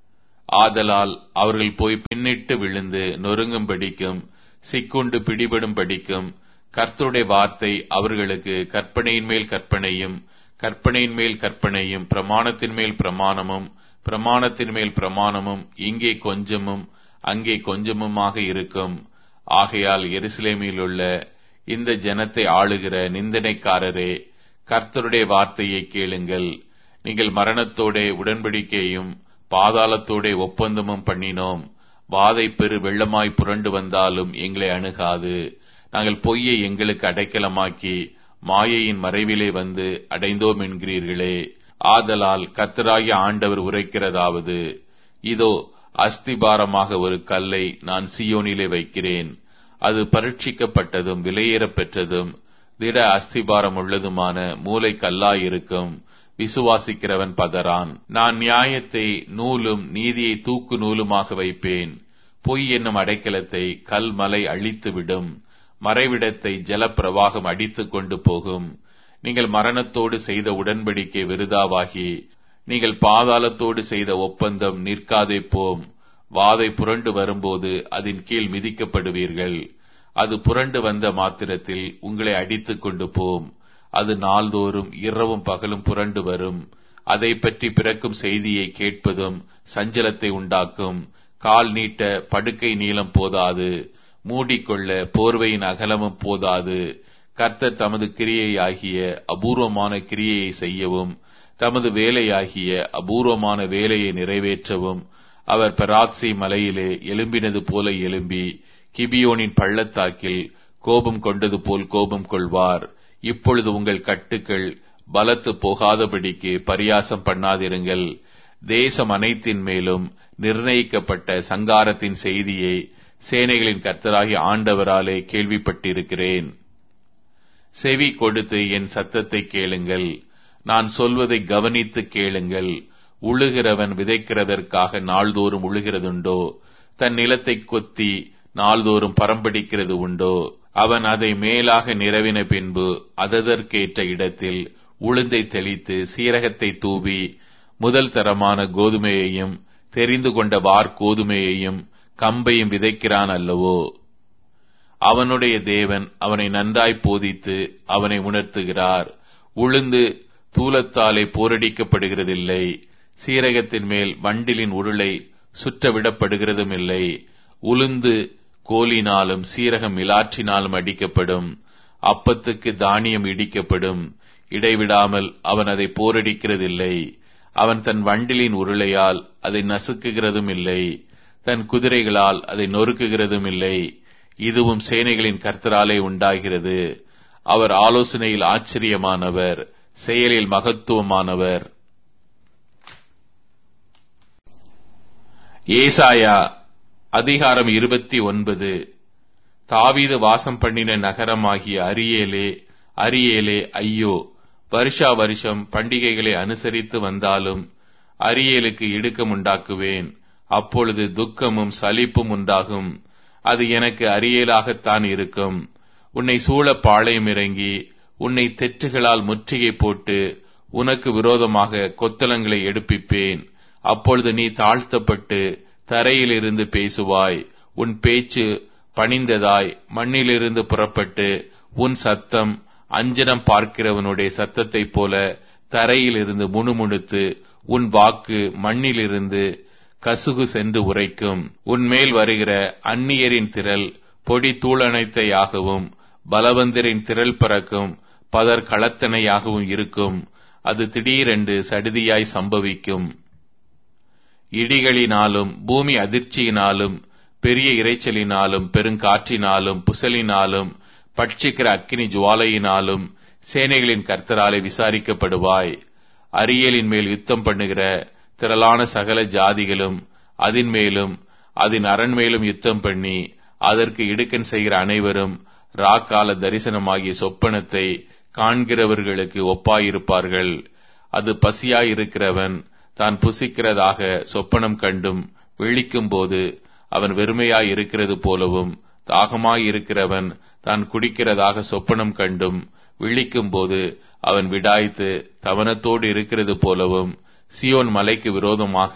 ஆதலால் அவர்கள் போய் பின்னிட்டு விழுந்து நொறுங்கும்படிக்கும் சிக்குண்டு பிடிபடும்படிக்கும் கர்த்தருடைய வார்த்தை அவர்களுக்கு கற்பனையின் மேல் கற்பனையும், கற்பனையின் மேல் கற்பனையும், பிரமாணத்தின் மேல் பிரமாணமும், பிரமாணத்தின் மேல் பிரமாணமும், இங்கே கொஞ்சமும் அங்கே கொஞ்சமுமாக இருக்கும். ஆகையால் எருசலேமில் உள்ள இந்த ஜனத்தை ஆளுகிற நிந்தனைக்காரரே, கர்த்தருடைய வார்த்தையை கேளுங்கள். நீங்கள் மரணத்தோட உடன்படிக்கையும் பாதாளத்தோட ஒப்பந்தமும் பண்ணினோம். வாதை பெரு வெள்ளமாய் புரண்டு வந்தாலும் எங்களை அணுகாது. நாங்கள் பொய்யை எங்களுக்கு அடைக்கலமாக்கி மாயையின் மறைவிலே வந்து அடைந்தோம் என்கிறீர்களே. ஆதலால் கர்த்தராகிய ஆண்டவர் உரைக்கிறதாவது, இதோ அஸ்திபாரமாக ஒரு கல்லை நான் சீயோனிலே வைக்கிறேன். அது பரீட்சிக்கப்பட்டதும் விலையேறப் பெற்றதும் திட அஸ்திபாரம் உள்ளதுமான மூலை கல்லாயிருக்கும். விசுவாசிக்கிறவன் பதறான். நான் நியாயத்தை நூலும் நீதியை தூக்கு நூலுமாக வைப்பேன். பொய் என்னும் அடைக்கலத்தை கல்மலை அழித்துவிடும். மறைவிடத்தை ஜலப்பிரவாகம் அடித்துக் கொண்டு போகும். நீங்கள் மரணத்தோடு செய்த உடன்படிக்கை விருதாவாகி, நீங்கள் பாதாளத்தோடு செய்த ஒப்பந்தம் நிற்காதே போம். வாதை புரண்டு வரும்போது அதன் கீழ் மிதிக்கப்படுவீர்கள். அது புரண்டு வந்த மாத்திரத்தில் உங்களை அடித்துக் கொண்டு போம். அது நாள்தோறும் இரவும் பகலும் புரண்டு வரும். அதை பற்றி பிறக்கும் செய்தியை கேட்பதும் சஞ்சலத்தை உண்டாக்கும். கால் நீட்ட படுக்கை நீளம் போதாது, மூடிக்கொள்ள போர்வையின் அகலமும் போதாது. கர்த்தர் தமது கிரியையாகிய அபூர்வமான கிரியையை செய்யவும், தமது வேலையாகிய அபூர்வமான வேலையை நிறைவேற்றவும் அவர் பெராத்சி மலையிலே எழும்பினது போல எழும்பி கிபியோனின் பள்ளத்தாக்கில் கோபம் கொண்டது போல் கோபம் கொள்வார். இப்பொழுது உங்கள் கட்டுக்கள் பலத்து போகாதபடிக்கு பரியாசம் பண்ணாதிருங்கள். தேசம் அனைத்தின் மேலும் நிர்ணயிக்கப்பட்ட சங்காரத்தின் செய்தியை சேனைகளின் கர்த்தராகிய ஆண்டவராலே கேள்விப்பட்டிருக்கிறேன். செவி கொடுத்து என் சத்தத்தை கேளுங்கள். நான் சொல்வதை கவனித்து கேளுங்கள். உழுகிறவன் விதைக்கிறதற்காக நாள்தோறும் உழுகிறதுண்டோ? தன் நிலத்தை கொத்தி நாள்தோறும் பரம்படிக்கிறது உண்டோ? அவன் அதை மேலாக நிரவின பின்பு அதற்கேற்ற இடத்தில் உளுந்தை தெளித்து சீரகத்தை தூவி முதல் தரமான கோதுமையையும் தெரிந்து கொண்ட வார்கோதுமையையும் கம்பையும் விதைக்கிறான் அல்லவோ? அவனுடைய தேவன் அவனை நன்றாய் போதித்து அவனை உணர்த்துகிறார். உளுந்து தூலத்தாலே போரடிக்கப்படுகிறதில்லை. சீரகத்தின் மேல் வண்டிலின் உருளை சுற்ற விடப்படுகிறதும் இல்லை. உளுந்து கோலினாலும் சீரகம் மிலாற்றினாலும் அடிக்கப்படும். அப்பத்துக்கு தானியம் இடிக்கப்படும். இடைவிடாமல் அவன் அதை போரடிக்கிறதில்லை. அவன் தன் வண்டிலின் உருளையால் அதை நசுக்குகிறதும் இல்லை. தன் குதிரைகளால் அதை நொறுக்குகிறதும் இல்லை. இதுவும் சேனைகளின் கர்த்தராலே உண்டாகிறது. அவர் ஆலோசனையில் ஆச்சரியமானவர், செயலில் மகத்துவமானவர். ஏசாயா அதிகாரம் 29. தாவீது வாசம் பண்ணின நகரமாகிய அரியேலே, அரியேலே, ஐயோ! வருஷா வருஷம் பண்டிகைகளை அனுசரித்து வந்தாலும் அரியேலுக்கு இடுக்கம் உண்டாக்குவேன். அப்பொழுது துக்கமும் சலிப்பும் உண்டாகும். அது எனக்கு அரியேலாகத்தான் இருக்கும். உன்னை சூழ பாளையம் இறங்கி உன்னை தெற்றுகளால் முற்றுகை போட்டு உனக்கு விரோதமாக கொத்தளங்களை எடுப்பிப்பேன். அப்பொழுது நீ தாழ்த்தப்பட்டு தரையிலிருந்து பேசுவாய். உன் பேச்சு பணிந்ததாய் மண்ணிலிருந்து புறப்பட்டு உன் சத்தம் அஞ்சனம் பார்க்கிறவனுடைய சத்தத்தைப் போல தரையிலிருந்து முணுமுணுத்து உன் வாக்கு மண்ணிலிருந்து கசுகு சென்று உரைக்கும். உன்மேல் வருகிற அந்நியரின் திரள் பொடி தூளனைத்தையாகவும் பலவந்தரின் திரள் பறக்கும் பதர் களத்தனையாகவும் இருக்கும். அது திடீரென்று சடிதியாய் சம்பவிக்கும். இடிகளினாலும் பூமி அதிர்ச்சியினாலும் பெரிய இரைச்சலினாலும் பெருங்காற்றினாலும் புசலினாலும் பட்சிக்கிற அக்கினி ஜுவாலையினாலும் சேனைகளின் கர்த்தராலே விசாரிக்கப்படுவாய். அரியேலின் மேல் யுத்தம் பண்ணுகிற திரளான சகல ஜாதிகளும் அதன் மேலும் அதன் அரண்மேலும் யுத்தம் பண்ணி அதற்கு இடுக்கன் செய்கிற அனைவரும் ராக்கால தரிசனமாகிய சொப்பனத்தை காண்கிறவர்களுக்கு ஒப்பாயிருப்பார்கள். அது பசியாயிருக்கிறவன் தான் புசிக்கிறதாக சொப்பனம் கண்டும் விழிக்கும் போது அவன் வெறுமையாயிருக்கிறது போலவும், தாகமாயிருக்கிறவன் தான் குடிக்கிறதாக சொப்பனம் கண்டும் விழிக்கும் போது அவன் விடாய்த்து தவனத்தோடு இருக்கிறது போலவும், சியோன் மலைக்கு விரோதமாக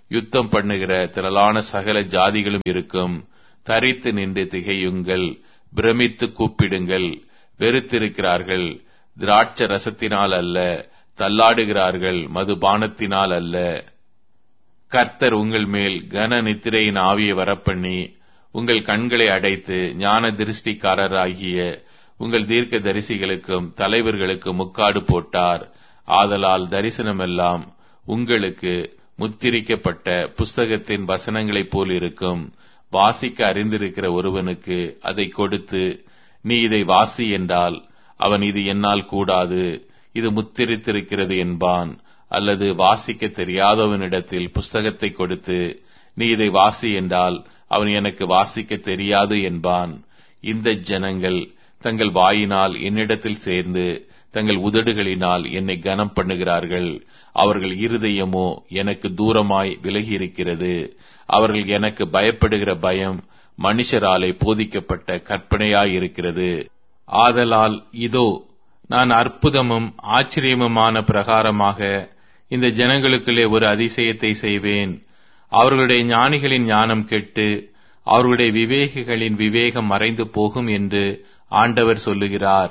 யுத்தம் பண்ணுகிற திரளான சகல ஜாதிகளும் இருக்கும். தரித்து நின்று திகையுங்கள், பிரமித்து கூப்பிடுங்கள். வெறுத்திருக்கிறார்கள், திராட்ச ரசத்தினால் அல்ல, தள்ளாடுகிறார்கள், மதுபானத்தினால் அல்ல. கர்த்தர் உங்கள் மேல் கன நித்திரையின் ஆவியை வரப்பண்ணி உங்கள் கண்களை அடைத்து ஞான திருஷ்டிக்காரராகிய உங்கள் தீர்க்க தரிசிகளுக்கும் தலைவர்களுக்கும் முக்காடு போட்டார். ஆதலால் தரிசனமெல்லாம் உங்களுக்கு முத்திரிக்கப்பட்ட புஸ்தகத்தின் வசனங்களைப் போல் இருக்கும். வாசிக்க அறிந்திருக்கிற ஒருவனுக்கு அதை கொடுத்து, நீ இதை வாசி என்றால் அவன் இது என்னால் கூடாது, இது முத்திரித்திருக்கிறது என்பான். அல்லது வாசிக்க தெரியாதவனிடத்தில் புஸ்தகத்தை கொடுத்து, நீ இதை வாசி என்றால் அவன் எனக்கு வாசிக்க தெரியாது என்பான். இந்த ஜனங்கள் தங்கள் வாயினால் என்னிடத்தில் சேர்ந்து தங்கள் உதடுகளினால் என்னை கனம் பண்ணுகிறார்கள். அவர்கள் இருதயமோ எனக்கு தூரமாய் விலகியிருக்கிறது. அவர்கள் எனக்கு பயப்படுகிற பயம் மனுஷராலே போதிக்கப்பட்ட கற்பனையாயிருக்கிறது. ஆதலால் இதோ, நான் அற்புதமும் ஆச்சரியமுமான பிரகாரமாக இந்த ஜனங்களுக்குள்ளே ஒரு அதிசயத்தை செய்வேன். அவர்களுடைய ஞானிகளின் ஞானம் கெட்டு அவர்களுடைய விவேகிகளின் விவேகம் மறைந்து போகும் என்று ஆண்டவர் சொல்லுகிறார்.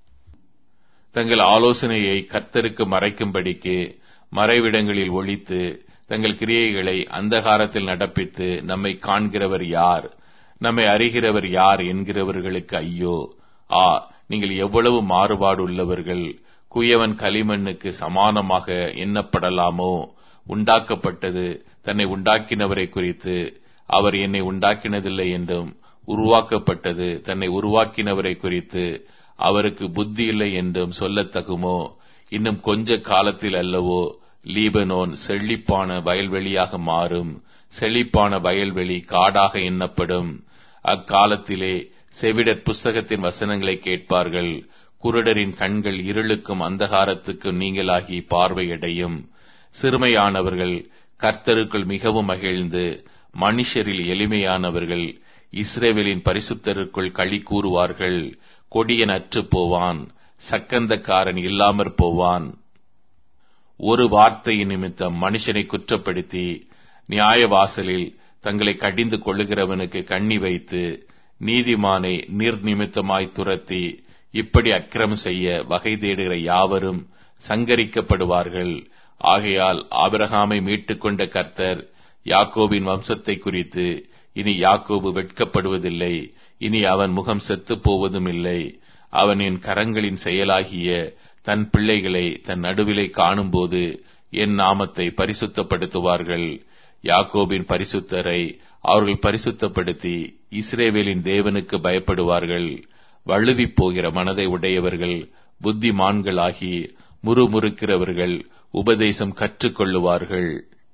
தங்கள் ஆலோசனையை கர்த்தருக்கு மறைக்கும்படிக்கு மறைவிடங்களில் ஒளித்து தங்கள் கிரியைகளை அந்தகாரத்தில் நடப்பித்து நம்மை காண்கிறவர் யார், நம்மை அறிகிறவர் யார் என்கிறவர்களுக்கு ஐயோ! நீங்கள் எவ்வளவு மாறுபாடு உள்ளவர்கள்! குயவன் களிமண்ணுக்கு சமானமாக எண்ணப்படலாமோ? உண்டாக்கப்பட்டது தன்னை உண்டாக்கினவரை குறித்து, அவர் என்னை உண்டாக்கினதில்லை என்றும், உருவாக்கப்பட்டது தன்னை உருவாக்கினவரை குறித்து, அவருக்கு புத்தி இல்லை என்றும் சொல்லத்தகுமோ? இன்னும் கொஞ்ச காலத்தில் அல்லவோ லீபனோன் செழிப்பான வயல்வெளியாக மாறும். செழிப்பான வயல்வெளி காடாக எண்ணப்படும். அக்காலத்திலே செவிடர் புஸ்தகத்தின் வசனங்களை கேட்பார்கள். குருடரின் கண்கள் இருளுக்கும் அந்தகாரத்துக்கும் நீங்களாகி பார்வையடையும். சிறுமையானவர்கள் கர்த்தருக்குள் மிகவும் மகிழ்ந்து, மனுஷரில் எளிமையானவர்கள் இஸ்ரவேலின் பரிசுத்தருக்குள் களி கூறுவார்கள். கொடியன் அற்று போவான், சக்கந்தக்காரன் இல்லாமற் போவான். ஒரு வார்த்தையின் நிமித்தம் மனுஷனை குற்றப்படுத்தி நியாய வாசலில் தங்களை கடிந்து கொள்ளுகிறவனுக்கு கண்ணி வைத்து, நீதிமானை நிர்நிமித்தமாய் துரத்தி இப்படி அக்கிரமம் செய்ய வகை தேடுகிற யாவரும் சங்கரிக்கப்படுவார்கள். ஆகையால் ஆபிரகாமை மீட்டுக் கொண்ட கர்த்தர் யாக்கோபின் வம்சத்தை குறித்து, இனி யாக்கோபு வெட்கப்படுவதில்லை, இனி அவன் முகம் செத்துப் போவதும் இல்லை. அவன் என் கரங்களின் செயலாகிய தன் பிள்ளைகளை தன் நடுவிலே காணும்போது என் நாமத்தை பரிசுத்தப்படுத்துவார்கள். யாக்கோபின் பரிசுத்தரை அவர்கள் பரிசுத்தப்படுத்தி இஸ்ரவேலின் தேவனுக்கு பயப்படுவார்கள். வழுவிப் போகிற மனதை உடையவர்கள் புத்திமான்களாகி முறுமுறுக்கிறவர்கள் உபதேசம் கற்றுக்கொள்ளுவார்கள்.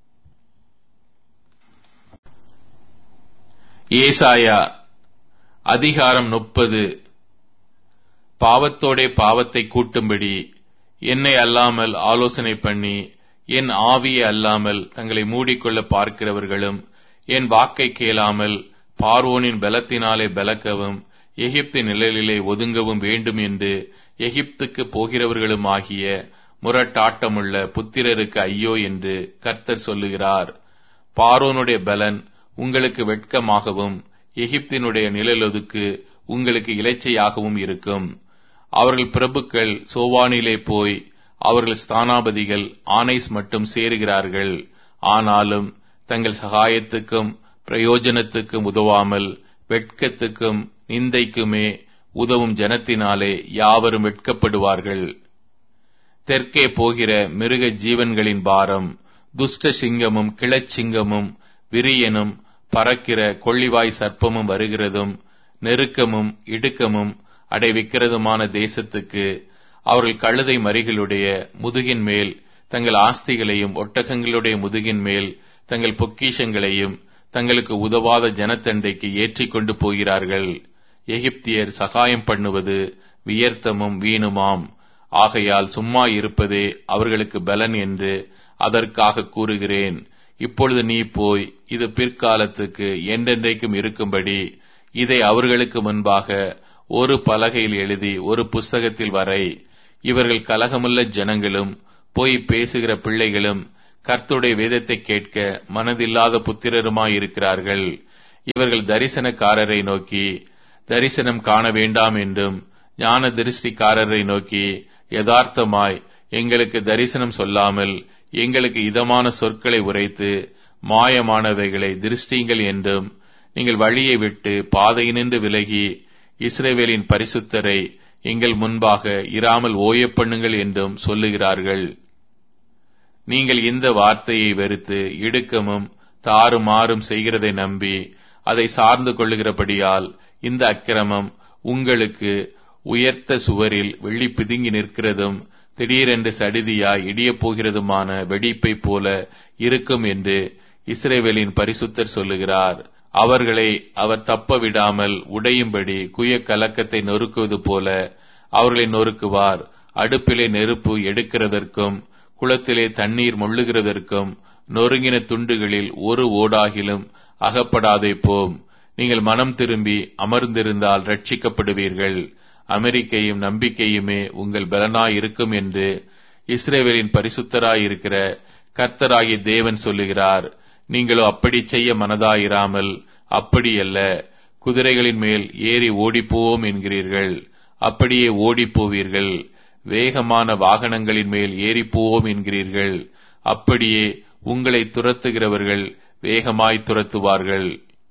ஏசாயா அதிகாரம் 30. பாவத்தோடே பாவத்தை கூட்டும்படி என்னை அல்லாமல் ஆலோசனை பண்ணி என் ஆவியை அல்லாமல் தங்களை மூடிக்கொள்ள பார்க்கிறவர்களும், என் வாக்கை கேளாமல் பார்வோனின் பலத்தினாலே பலக்கவும் எகிப்தின் நிழலிலே ஒதுங்கவும் வேண்டும் என்று எகிப்துக்கு போகிறவர்களுமாகிய முரட்டாட்டமுள்ள புத்திரருக்கு ஐயோ என்று கர்த்தர் சொல்லுகிறார். பார்வோனுடைய பலன் உங்களுக்கு வெட்கமாகவும் எகிப்தினுடைய நிழலொதுக்கு உங்களுக்கு இலைச்சையாகவும் இருக்கும். அவர்கள் பிரபுக்கள் சோவானிலே போய் அவர்கள் ஸ்தானாபதிகள் ஆனைஸ் மட்டும் சேருகிறார்கள். ஆனாலும் தங்கள் சகாயத்துக்கும் பிரயோஜனத்துக்கும் உதவாமல் வெட்கத்துக்கும் நிந்தைக்குமே உதவும் ஜனத்தினாலே யாவரும் வெட்கப்படுவார்கள். தெற்கே போகிற மிருக ஜீவன்களின் பாரம், துஷ்ட சிங்கமும் கிளச்சிங்கமும் விரியனும் பறக்கிற கொள்ளிவாய் சர்ப்பமும் வருகிறதும் நெருக்கமும் இடுக்கமும் அடைவிக்கிறதுமான தேசத்துக்கு அவர்கள் கழுதை மறிகளுடைய முதுகின் மேல் தங்கள் ஆஸ்திகளையும் ஒட்டகங்களுடைய முதுகின் மேல் தங்கள் பொக்கிஷங்களையும் தங்களுக்கு உதவாத ஜனத்தண்டைக்கு ஏற்றிக் கொண்டு போகிறார்கள். எகிப்தியர் சகாயம் பண்ணுவது வியர்த்தமும் வீணுமாம். ஆகையால் சும்மா இருப்பதே அவர்களுக்கு பலன் என்று அதற்காக கூறுகிறேன். இப்பொழுது நீ போய் இது பிற்காலத்துக்கு என்றென்றைக்கும் இருக்கும்படி இதை அவர்களுக்கு முன்பாக ஒரு பலகையில் எழுதி ஒரு புஸ்தகத்தில் வரை. இவர்கள் கலகமுள்ள ஜனங்களும் பொய் பேசுகிற பிள்ளைகளும் கர்த்தருடைய வேதத்தை கேட்க மனதில்லாத புத்திரருமாயிருக்கிறார்கள். இவர்கள் தரிசனக்காரரை நோக்கி தரிசனம் காண வேண்டாம் என்றும், ஞான திருஷ்டிக்காரரை நோக்கி யதார்த்தமாய் எங்களுக்கு தரிசனம் சொல்லாமல் எங்களுக்கு இதமான சொற்களை உரைத்து மாயமானவைகளை திருஷ்டிங்கள் என்றும், நீங்கள் வழியை விட்டு பாதையினின்று விலகி இஸ்ரவேலின் பரிசுத்தரை எங்கள் முன்பாக இராமல் ஓயப் பண்ணுங்கள் என்றும் சொல்லுகிறார்கள். நீங்கள் இந்த வார்த்தையை வெறுத்து இடுக்கமும் தாறுமாறும் செய்கிறதை நம்பி அதை சார்ந்து கொள்ளுகிறபடியால் இந்த அக்கிரமம் உங்களுக்கு உயர்த்த சுவரில் வெள்ளி பிதுங்கி நிற்கிறதும் திடீரென்று சடிதியாய் இடியப் போகிறதுமான வெடிப்பைப் போல இருக்கும் என்று இஸ்ரவேலின் பரிசுத்தர் சொல்லுகிறார். அவர்களை அவர் தப்ப விடாமல் உடையும்படி குய கலக்கத்தை நொறுக்குவது போல அவர்களை நொறுக்குவார். அடுப்பிலே நெருப்பு எடுக்கிறதற்கும் குளத்திலே தண்ணீர் மொள்ளுகிறதற்கும் நொறுங்கின துண்டுகளில் ஒரு ஓடாகிலும் அகப்படாதே போம். நீங்கள் மனம் திரும்பி அமர்ந்திருந்தால் ரட்சிக்கப்படுவீர்கள். அமெரிக்கையும் நம்பிக்கையுமே உங்கள் பலனாயிருக்கும் என்று இஸ்ரவேலின் பரிசுத்தராயிருக்கிற கர்த்தராகிய தேவன் சொல்லுகிறார். நீங்களோ அப்படி செய்ய மனதாயிராமல், அப்படியல்ல, குதிரைகளின் மேல் ஏறி ஓடிப்போவோம் என்கிறீர்கள். அப்படியே ஓடிப்போவீர்கள். வேகமான வாகனங்களின் மேல் ஏறிப்போவோம் என்கிறீர்கள். அப்படியே உங்களை துரத்துகிறவர்கள் வேகமாய் துரத்துவார்கள்.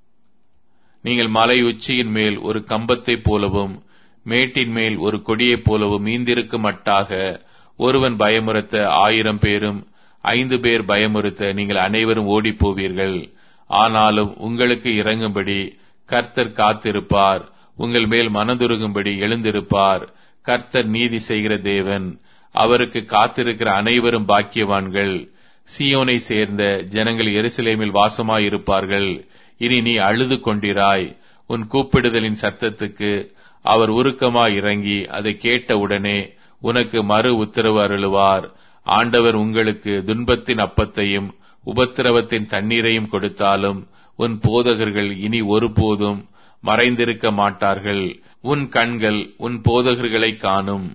நீங்கள் மலை உச்சியின் மேல் ஒரு கம்பத்தைப் போலவும் மேட்டின் மேல் ஒரு கொடியைப் போலவும் மீந்திருக்க மட்டாக ஒருவன் பயமுறுத்த 1000 பேரும் 5 பேர் பயமுறுத்த நீங்கள் அனைவரும் ஓடிப்போவீர்கள். ஆனாலும் உங்களுக்கு இறங்கும்படி கர்த்தர் காத்திருப்பார். உங்கள் மேல் மனதுருகும்படி எழுந்திருப்பார். கர்த்தர் நீதி செய்கிற தேவன். அவருக்கு காத்திருக்கிற அனைவரும் பாக்கியவான்கள். சீயோனை சேர்ந்த ஜனங்கள் எருசலேமில் வாசமாயிருப்பார்கள். இனி நீ அழுது கொண்டிராய். உன் கூப்பிடுதலின் சத்தத்துக்கு அவர் உருக்கமாய் இறங்கி அதை கேட்டவுடனே உனக்கு மறு உத்தரவு அருளுவார். ஆண்டவர் உங்களுக்கு துன்பத்தின் அப்பத்தையும் உபத்திரவத்தின் தண்ணீரையும் கொடுத்தாலும் உன் போதகர்கள் இனி ஒருபோதும் மறைந்திருக்க மாட்டார்கள். உன் கண்கள் உன் போதகர்களை காணும்.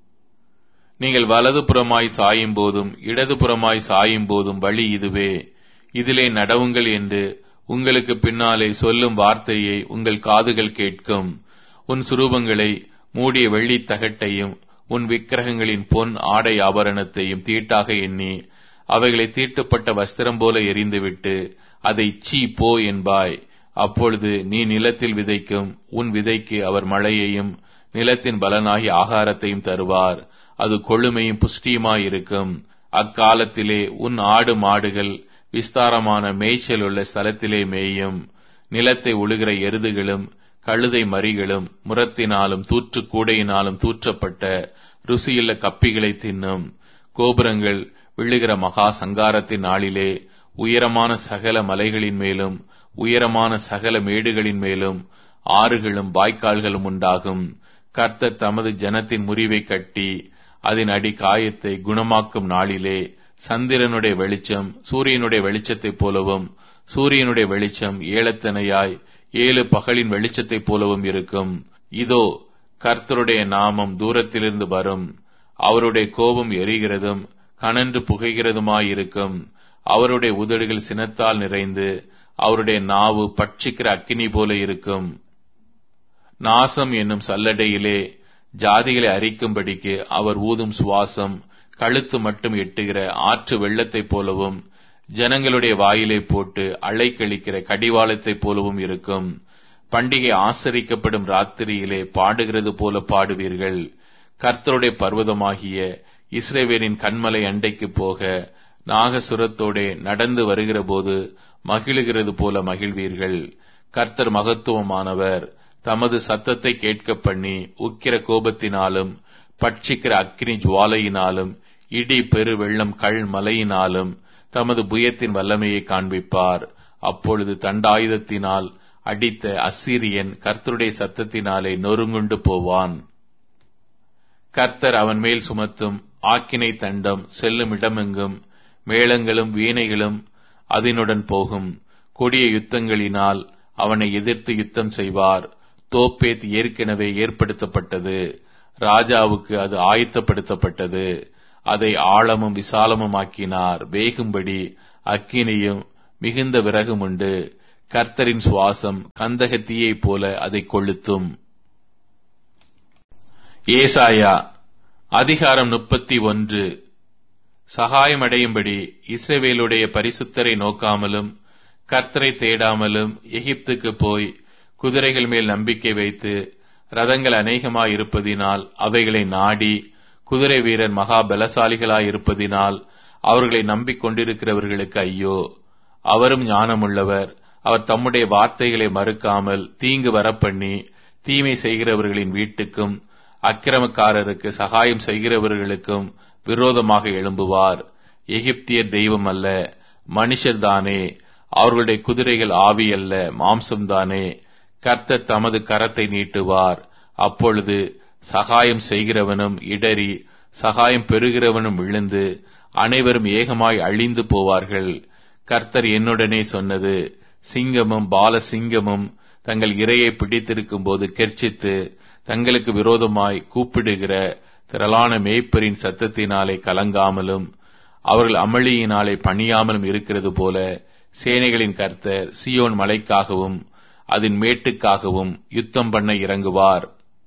நீங்கள் வலதுபுறமாய் சாயும் போதும் இடதுபுறமாய் சாயும் போதும் வழி இதுவே, இதிலே நடவுங்கள் என்று உங்களுக்கு பின்னாலே சொல்லும் வார்த்தையை உங்கள் காதுகள் கேட்கும். உன் சுரூபங்களை மூடிய வெள்ளித் தகட்டையும் உன் விக்கிரகங்களின் பொன் ஆடை ஆபரணத்தையும் தீட்டாக எண்ணி அவைகளை தீட்டுப்பட்ட வஸ்திரம் போல எறிந்துவிட்டு அதை சீ போ என்பாய். அப்பொழுது நீ நிலத்தில் விதைக்கும் உன் விதைக்கு அவர் மழையையும் நிலத்தின் பலனாகி ஆகாரத்தையும் தருவார். அது கொழுமையும் புஷ்டியுமாயிருக்கும். அக்காலத்திலே உன் ஆடு மாடுகள் விஸ்தாரமான மேய்ச்சல் உள்ள ஸ்தலத்திலே மேயும். நிலத்தை உழுகிற எருதுகளும் கழுதை மறிகளும் முரத்தினாலும் தூற்று கூடையினாலும் தூற்றப்பட்ட ருசியுள்ள கப்பிகளை தின்னும். கோபுரங்கள் விழுகிற மகா சங்காரத்தின் நாளிலே உயரமான சகல மலைகளின் மேலும் உயரமான சகல மேடுகளின் மேலும் ஆறுகளும் வாய்க்கால்களும் உண்டாகும். கர்த்தர் தமது ஜனத்தின் முறிவை கட்டி அதன் அடி காயத்தை குணமாக்கும் நாளிலே சந்திரனுடைய வெளிச்சம் சூரியனுடைய வெளிச்சத்தைப் போலவும் சூரியனுடைய வெளிச்சம் ஏலத்தனையாய் 7 பகலின் வெளிச்சத்தைப் போலவும் இருக்கும். இதோ கர்த்தருடைய நாமம் தூரத்திலிருந்து வரும். அவருடைய கோபம் எரிகிறதும் கனன்று புகைகிறதுமாயிருக்கும். அவருடைய உதடுகள் சினத்தால் நிறைந்து அவருடைய நாவு பட்சிக்கிற அக்கினி போல இருக்கும். நாசம் என்னும் சல்லடையிலே ஜாதிகளை அரிக்கும்படிக்கு அவர் ஊதும் சுவாசம் கழுத்து மட்டும் எட்டுகிற ஆற்று வெள்ளத்தைப் போலவும் ஜனங்களுடைய வாயிலை போட்டு அலைக்கழிக்கிற கடிவாளத்தைப் போலவும் இருக்கும். பண்டிகை ஆசரிக்கப்படும் ராத்திரியிலே பாடுகிறது போல பாடுவீர்கள். கர்த்தருடைய பர்வதமாகிய இஸ்ரவேலின் கன்மலை அண்டைக்கு போக நாகசுரத்தோடே நடந்து வருகிற போது மகிழுகிறது போல மகிழ்வீர்கள். கர்த்தர் மகத்துவமானவர். தமது சத்தத்தை கேட்க பண்ணி உக்கிர கோபத்தினாலும் பட்சிக்கிற அக்கினி ஜுவாலையினாலும் இடி பெரு வெள்ளம் கல் மலையினாலும் தமது புயத்தின் வல்லமையை காண்பிப்பார். அப்பொழுது தண்டாயுதத்தினால் அடித்த அசீரியன் கர்த்தருடைய சத்தத்தினாலே நொறுங்குண்டு போவான். கர்த்தர் அவன் மேல் சுமத்தும் ஆக்கினை தண்டம் செல்லும் இடமெங்கும் மேளங்களும் வீணைகளும் அதனுடன் போகும். கொடிய யுத்தங்களினால் அவனை எதிர்த்து யுத்தம் செய்வார். தோப்பேத் ஏற்கனவே ஏற்படுத்தப்பட்டது. ராஜாவுக்கு அது ஆயத்தப்படுத்தப்பட்டது. அதை ஆழமும் விசாலமுமாக்கினார். வேகும்படி அக்கினியும் மிகுந்த விறகும் உண்டு. கர்த்தரின் சுவாசம் கந்தகத்தீயைப் போல அதை கொளுத்தும். ஏசாயா அதிகாரம் 31. சகாயமடையும்படி இஸ்ரவேலுடைய பரிசுத்தரை நோக்காமலும் கர்த்தரை தேடாமலும் எகிப்துக்கு போய் குதிரைகள் மேல் நம்பிக்கை வைத்து ரதங்கள் அநேகமாயிருப்பதினால் அவைகளை நாடி குதிரை வீரர் மகா பலசாலிகளாயிருப்பதினால் அவர்களை நம்பிக்கொண்டிருக்கிறவர்களுக்கு ஐயோ! அவரும் ஞானமுள்ளவர். அவர் தம்முடைய வார்த்தைகளை மறுக்காமல் தீங்கு வரப்பண்ணி தீமை செய்கிறவர்களின் வீட்டுக்கும் அக்கிரமக்காரருக்கு சகாயம் செய்கிறவர்களுக்கும் விரோதமாக எழும்புவார். எகிப்தியர் தெய்வம் அல்ல, மனுஷர்தானே. அவர்களுடைய குதிரைகள் ஆவி அல்ல, மாம்சம்தானே. கர்த்தர் தமது கரத்தை நீட்டுவார். அப்பொழுது சகாயம் செய்கிறவனும் இடறி சகாயம் பெறுகிறவனும் விழுந்து அனைவரும் ஏகமாய் அழிந்து போவார்கள். கர்த்தர் என்னுடனே சொன்னது, சிங்கமும் பால சிங்கமும் தங்கள் இரையை பிடித்திருக்கும் போது கெர்ச்சித்து தங்களுக்கு விரோதமாய் கூப்பிடுகிற திரளான மேய்ப்பரின் சத்தத்தினாலே கலங்காமலும் அவர்கள் அமளியினாலே பணியாமலும் இருக்கிறது போல சேனைகளின் கர்த்தர் சீயோன் மலைக்காகவும் அதன் மேட்டுக்காகவும் யுத்தம் பண்ண இறங்குவார்.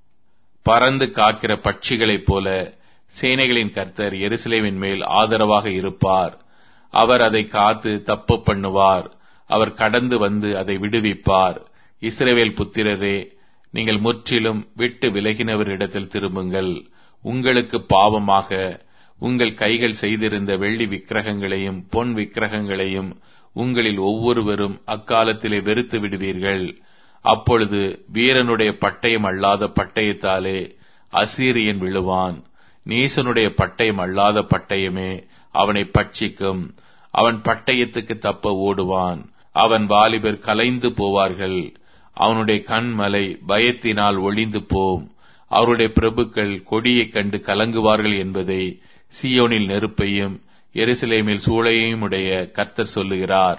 பறந்து காக்கிற பட்சிகளைப் போல சேனைகளின் கர்த்தர் எருசலேமின் மேல் ஆதரவாக இருப்பார். அவர் அதை காத்து தப்பு பண்ணுவார். அவர் கடந்து வந்து அதை விடுவிப்பார். இஸ்ரவேல் புத்திரரே, நீங்கள் முற்றிலும் விட்டு விலகினவரிடத்தில் திரும்புங்கள். உங்களுக்கு பாவமாக உங்கள் கைகள் செய்திருந்த வெள்ளி விக்கிரகங்களையும் பொன் விக்கிரகங்களையும் உங்களில் ஒவ்வொருவரும் அக்காலத்திலே வெறுத்து விடுவீர்கள். அப்பொழுது வீரனுடைய பட்டயம் அல்லாத பட்டயத்தாலே அசீரியன் விழுவான். நீசனுடைய பட்டயம் அல்லாத பட்டயமே அவனை பட்சிக்கும். அவன் பட்டயத்துக்கு தப்ப ஓடுவான். அவன் வாலிபர் கலைந்து போவார்கள். அவனுடைய கண்மலை பயத்தினால் ஒளிந்து போம். அவருடைய பிரபுக்கள் கொடியைக் கண்டு கலங்குவார்கள் என்பதை சீயோனில் நெருப்பையும் எருசலேமில் சூளையையும் உடைய கர்த்தர் சொல்லுகிறார்.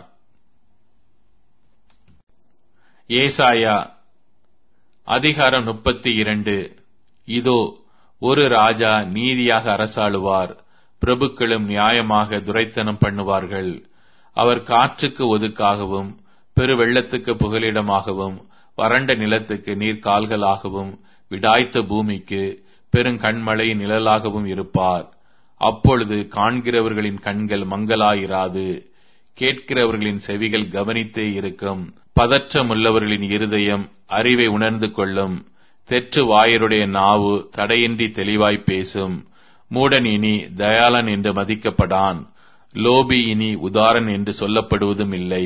ஏசாயா அதிகாரம் 32. இதோ, ஒரு ராஜா நீதியாக அரசாளுவார், பிரபுக்களும் நியாயமாக துரைத்தனம் பண்ணுவார்கள். அவர் காற்றுக்கு ஒதுக்காகவும் பெருவெள்ளத்துக்கு புகலிடமாகவும் வறண்ட நிலத்துக்கு நீர்கால்களாகவும் விடாய்த்த பூமிக்கு பெருங்கண்மழையின் நிழலாகவும் இருப்பார். அப்பொழுது காண்கிறவர்களின் கண்கள் மங்கலாயிராது, கேட்கிறவர்களின் செவிகள் கவனித்தே இருக்கும். பதற்றமுள்ளவர்களின் இருதயம் அறிவை உணர்ந்து கொள்ளும். தெற்று வாயருடைய நாவு தடையின்றி தெளிவாய் பேசும். மூடன் இனி தயாளன் என்று மதிக்கப்படான். லோபி இனி உதாரன் என்று சொல்லப்படுவதும் இல்லை.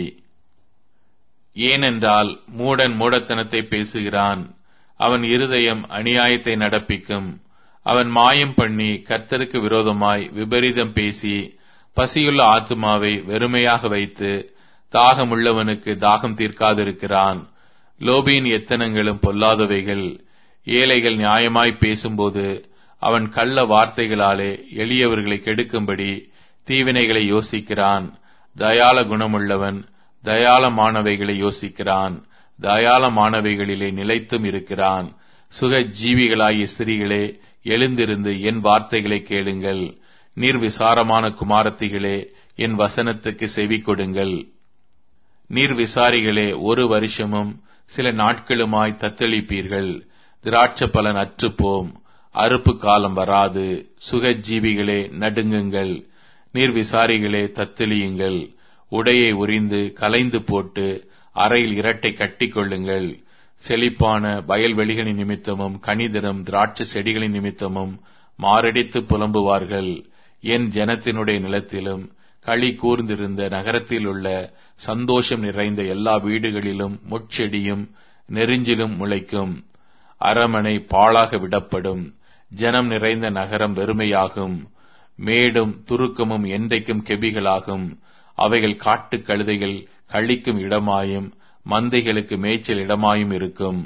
ஏனென்றால் மூடன் மூடத்தனத்தை பேசுகிறான். அவன் இருதயம் அநியாயத்தை நடப்பிக்கும். அவன் மாயம் பண்ணி கர்த்தருக்கு விரோதமாய் விபரீதம் பேசி பசியுள்ள ஆத்துமாவை வெறுமையாக வைத்து தாகமுள்ளவனுக்கு தாகம் தீர்க்காதிருக்கிறான். லோபியின் எத்தனங்களும் பொல்லாதவைகள். ஏழைகள் நியாயமாய் பேசும்போது அவன் கள்ள வார்த்தைகளாலே எளியவர்களை கெடுக்கும்படி தீவினைகளை யோசிக்கிறான். தயாள குணமுள்ளவன் தயாளமானவைகளை யோசிக்கிறான். தயாளமானவைகளிலே நிலைத்தும் இருக்கிறான். சுக ஜீவிகளாகிய ஸ்திரீகளே, எழுந்திருந்து என் வார்த்தைகளை கேளுங்கள். நிர்விசாரமான குமாரத்திகளே, என் வசனத்துக்கு செவி கொடுங்கள். நிர்விசாரிகளே, ஒரு வருஷமும் சில நாட்களுமாய் தத்தளிப்பீர்கள். திராட்சை பலன் அற்றுப்போம், அறுப்பு காலம் வராது. சுகஜீவிகளே, நடுங்குங்கள். நிர்விசாரிகளே, தத்தளியுங்கள். உடையை உரிந்து கலைந்து போட்டு அறையில் இரட்டை கட்டிக் கொள்ளுங்கள். செழிப்பான வயல்வெளிகளின் நிமித்தமும் கனிதரும் திராட்சை செடிகளின் நிமித்தமும் மாரடித்து புலம்புவார்கள். என் ஜனத்தினுடைய நிலத்திலும் களி கூர்ந்திருந்த நகரத்தில் உள்ள சந்தோஷம் நிறைந்த எல்லா வீடுகளிலும் முட்செடியும் நெரிஞ்சிலும் முளைக்கும். அரமனை பாழாக விடப்படும். ஜனம் நிறைந்த நகரம் வெறுமையாகும். மேடும் துருக்கமும் என்றைக்கும் கெபிகளாகும். அவைகள் காட்டுக் கழுதைகள் கழிக்கும் இடமாயும் மந்தைகளுக்கு மேய்ச்சல் இடமாயும் இருக்கும்.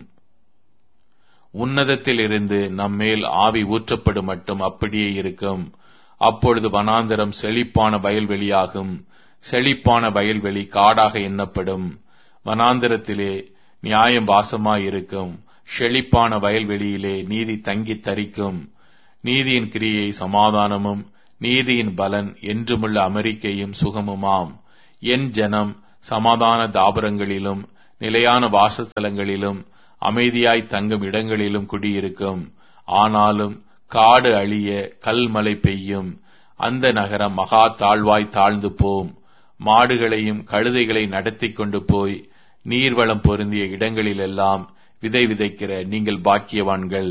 உன்னதத்தில் இருந்து நம்மேல் ஆவி ஊற்றப்படும் மட்டும் அப்படியே இருக்கும். அப்பொழுது வனாந்தரம் செழிப்பான வயல்வெளியாகும். செழிப்பான வயல்வெளி காடாக எண்ணப்படும். வனாந்தரத்திலே நியாயம் வாசமாயிருக்கும். செழிப்பான வயல்வெளியிலே நீதி தங்கி தரிக்கும். நீதியின் கிரியை சமாதானமும் நீதியின் பலன் என்றுமுள்ள அமெரிக்கையும் சுகமுமாம். என் ஜனம் சமாதான தாபரங்களிலும் நிலையான வாசஸ்தலங்களிலும் அமைதியாய் தங்கும் இடங்களிலும் குடியிருக்கும். ஆனாலும் காடு அழிய கல்மழை பெய்யும். அந்த நகரம் மகா தாழ்வாய் தாழ்ந்து போம். மாடுகளையும் கழுதைகளை நடத்தி கொண்டு போய் நீர்வளம் பொருந்திய இடங்களிலெல்லாம் விதை விதைக்கிற நீங்கள் பாக்கியவான்கள்.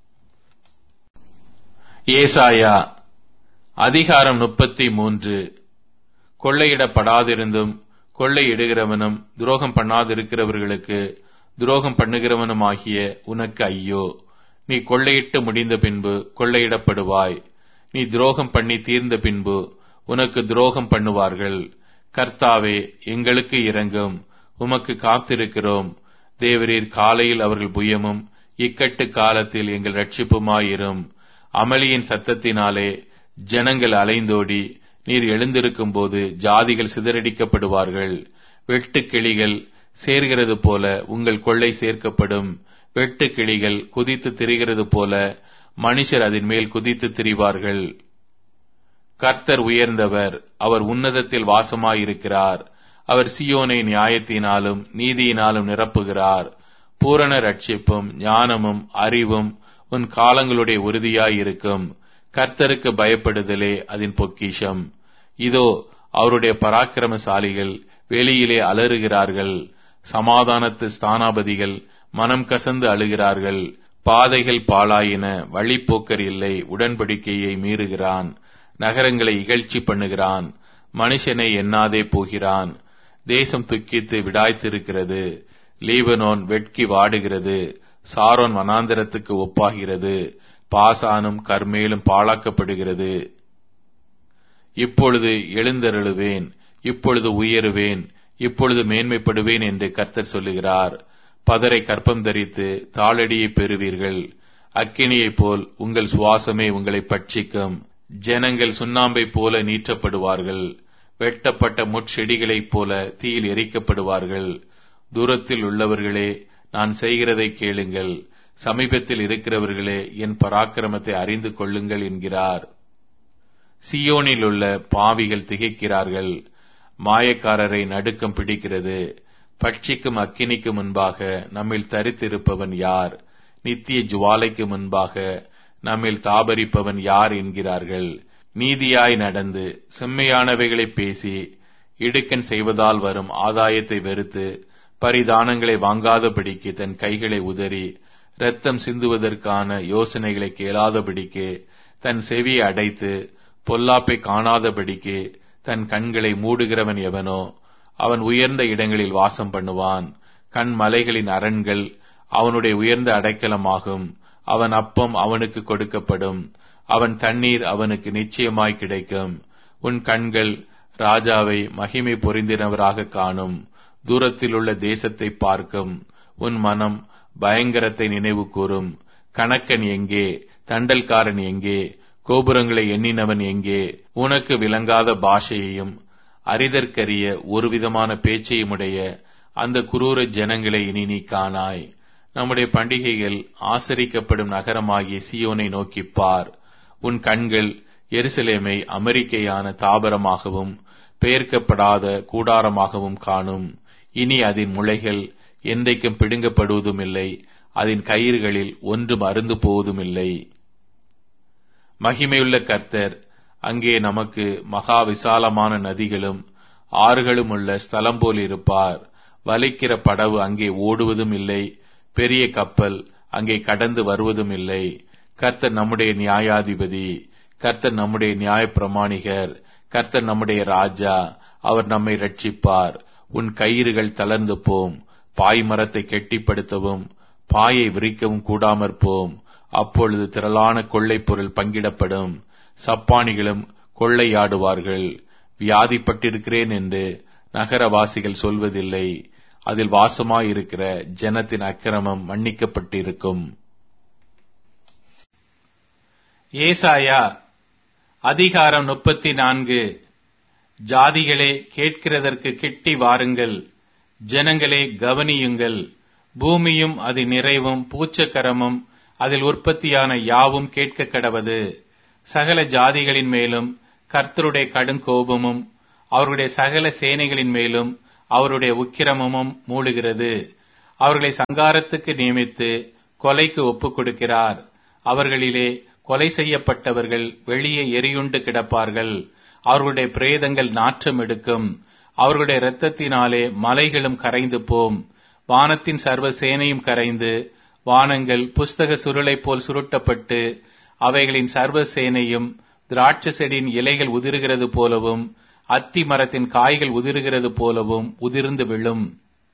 ஏசாயா அதிகாரம் 33. கொள்ளையிடப்படாதிருந்தும் கொள்ளையிடுகிறவனும் துரோகம் பண்ணாதிருக்கிறவர்களுக்கு துரோகம் பண்ணுகிறவனுமாகிய உனக்கு ஐயோ! நீ கொள்ளையிட்டு முடிந்த பின்பு கொள்ளையிடப்படுவாய். நீ துரோகம் பண்ணி தீர்ந்த பின்பு உனக்கு துரோகம் பண்ணுவார்கள். கர்த்தாவே, எங்களுக்கு இரங்கும், உமக்கு காத்திருக்கிறோம். தேவரீர் காலையில் அவர்கள் புயமும் இக்கட்டு காலத்தில் எங்கள் ரட்சிப்புமாயிரும். அமளியின் சத்தத்தினாலே ஜனங்கள் அலைந்தோடி நீர் எழுந்திருக்கும் போது ஜாதிகள் சிதறடிக்கப்படுவார்கள். வெட்டுக்கிளிகள் சேர்கிறது போல உங்கள் கொள்ளை சேர்க்கப்படும். வெட்டுக்கிளிகள் குதித்து திரிகிறது போல மனுஷர் அதன் மேல் குதித்து திரிவார்கள். கர்த்தர் உயர்ந்தவர், அவர் உன்னதத்தில் வாசமாயிருக்கிறார். அவர் சீயோனை நியாயத்தினாலும் நீதியினாலும் நிரப்புகிறார். பூரண ரட்சிப்பும் ஞானமும் அறிவும் உன் காலங்களுடைய உறுதியாயிருக்கும். கர்த்தருக்கு பயப்படுதலே அதன் பொக்கிஷம். இதோ, அவருடைய பராக்கிரமசாலிகள் வெளியிலே அலறுகிறார்கள். சமாதானத்து ஸ்தானாபதிகள் மனம் கசந்து அழுகிறார்கள். பாதைகள் பாழாயின, வழிப்போக்கர் இல்லை. உடன்படிக்கையை மீறுகிறான். நகரங்களை இகழ்ச்சி பண்ணுகிறான். மனுஷனை எண்ணாதே போகிறான். தேசம் துக்கித்து விடாய்த்திருக்கிறது. லீபனோன் வெட்கி வாடுகிறது. சாரோன் வனாந்தரத்துக்கு ஒப்பாகிறது. பாசானும் கர்மேலும் பாழாக்கப்படுகிறது. இப்பொழுது எழுந்தருளுவேன், இப்பொழுது உயருவேன், இப்பொழுது மேன்மைப்படுவேன் என்று கர்த்தர் சொல்லுகிறார். பதரை கற்பம் தரித்து தாளடியை பெறுவீர்கள். அக்கினியைப் போல் உங்கள் சுவாசமே உங்களை பட்சிக்கும். ஜனங்கள் சுண்ணாம்பை போல நீற்றப்படுவார்கள். வெட்டப்பட்ட முட்செடிகளைப் போல தீயில் எரிக்கப்படுவார்கள். தூரத்தில் உள்ளவர்களே, நான் செய்கிறதை கேளுங்கள். சமீபத்தில் இருக்கிறவர்களே, என் பராக்கிரமத்தை அறிந்து கொள்ளுங்கள் என்கிறார். சியோனில் உள்ள பாவிகள் திகைக்கிறார்கள். மாயக்காரரை நடுக்கம் பிடிக்கிறது. பட்சிக்கும் அக்கினிக்கு முன்பாக நம்மில் தரித்திருப்பவன் யார்? நித்திய ஜுவாலைக்கு முன்பாக நம்மில் தாபரிப்பவன் யார் என்கிறார்கள். நீதியாய் நடந்து செம்மையானவைகளை பேசி இடுக்கண் செய்வதால் வரும் ஆதாயத்தை வெறுத்து பரிதானங்களை வாங்காதபடிக்கு தன் கைகளை உதறி இரத்தம் சிந்துவதற்கான யோசனைகளை கேளாதபடிக்கு தன் செவியை அடைத்து பொல்லாப்பை காணாதபடிக்கு தன் கண்களை மூடுகிறவன் எவனோ அவன் உயர்ந்த இடங்களில் வாசம் பண்ணுவான். கண் மலைகளின் அரண்கள் அவனுடைய உயர்ந்த அடைக்கலமாகும். அவன் அப்பம் அவனுக்கு கொடுக்கப்படும். அவன் தண்ணீர் அவனுக்கு நிச்சயமாய் கிடைக்கும். உன் கண்கள் ராஜாவை மகிமை பொருந்தினவராக காணும். தூரத்தில் உள்ள தேசத்தை பார்க்கும். உன் மனம் பயங்கரத்தை நினைவு கூறும். கணக்கன் எங்கே? தண்டல்காரன் எங்கே? கோபுரங்களை எண்ணினவன் எங்கே? உனக்கு விளங்காத பாஷையையும் அறிதற்கரிய ஒரு விதமான பேச்சையுமுடைய அந்த குரூர ஜனங்களை இனி நீ காணாய். நம்முடைய பண்டிகைகள் ஆசரிக்கப்படும் நகரமாகிய சீயோனை நோக்கிப்பார். உன் கண்கள் எருசலேமை அமெரிக்கையான தாபரமாகவும் பெயர்க்கப்படாத கூடாரமாகவும் காணும். இனி அதன் முளைகள் என்றைக்கும் பிடுங்கப்படுவதுமில்லை. அதன் கயிறுகளில் ஒன்றும் அருந்து போவதுமில்லை. மகிமையுள்ள கர்த்தர் அங்கே நமக்கு மகா விசாலமான நதிகளும் ஆறுகளும் உள்ள ஸ்தலம் போல் இருப்பார். வலிக்கிற படவு அங்கே ஓடுவதும் இல்லை. பெரிய கப்பல் அங்கே கடந்து வருவதும் இல்லை. கர்த்தர் நம்முடைய நியாயாதிபதி. கர்த்தர் நம்முடைய நியாய பிரமாணிகர். கர்த்தர் நம்முடைய ராஜா. அவர் நம்மை ரட்சிப்பார். உன் கயிறுகள் தளர்ந்து போம். பாய் மரத்தை கெட்டிப்படுத்தவும் பாயை விரிக்கவும் கூடாமற் போம். அப்பொழுது திரளான கொள்ளை பொருள் பங்கிடப்படும். சப்பானிகளும் கொள்ளையாடுவார்கள். வியாதிப்பட்டிருக்கிறேன் என்று நகரவாசிகள் சொல்வதில்லை. அதில் வாசமாயிருக்கிற ஜனத்தின் அக்கிரமம் மன்னிக்கப்பட்டிருக்கும். ஏசாயா அதிகாரம் 34. ஜாதிகளே, கேட்கிறதற்கு கிட்டி வாருங்கள். ஜனங்களே, கவனியுங்கள். பூமியும் அதன் நிறைவும் பூச்சக்கரமும் அதில் உற்பத்தியான யாவும் கேட்க கடவது. சகல ஜாதிகளின் மேலும் கர்த்தருடைய கடுங்கோபமும் அவருடைய சகல சேனைகளின் மேலும் அவருடைய உக்கிரமும் மூளுகிறது. அவர்களை சங்காரத்துக்கு நியமித்து கொலைக்கு ஒப்புக் கொடுக்கிறார். அவர்களிலே கொலை செய்யப்பட்டவர்கள் வெளியே எரியுண்டு கிடப்பார்கள். அவர்களுடைய பிரேதங்கள் நாற்றம் எடுக்கும். அவர்களுடைய இரத்தத்தினாலே மலைகளும் கரைந்து போம். வானத்தின் சர்வ சேனையும் கரைந்து, வானங்கள் புஸ்தக சுருளை போல் சுருட்டப்பட்டு, அவைகளின் சர்வ சேனையும் திராட்சை செடியின் இலைகள் உதிர்கிறது போலவும் அத்தி மரத்தின் காய்கள் உதிர்கிறது போலவும் உதிர்ந்து விழும்.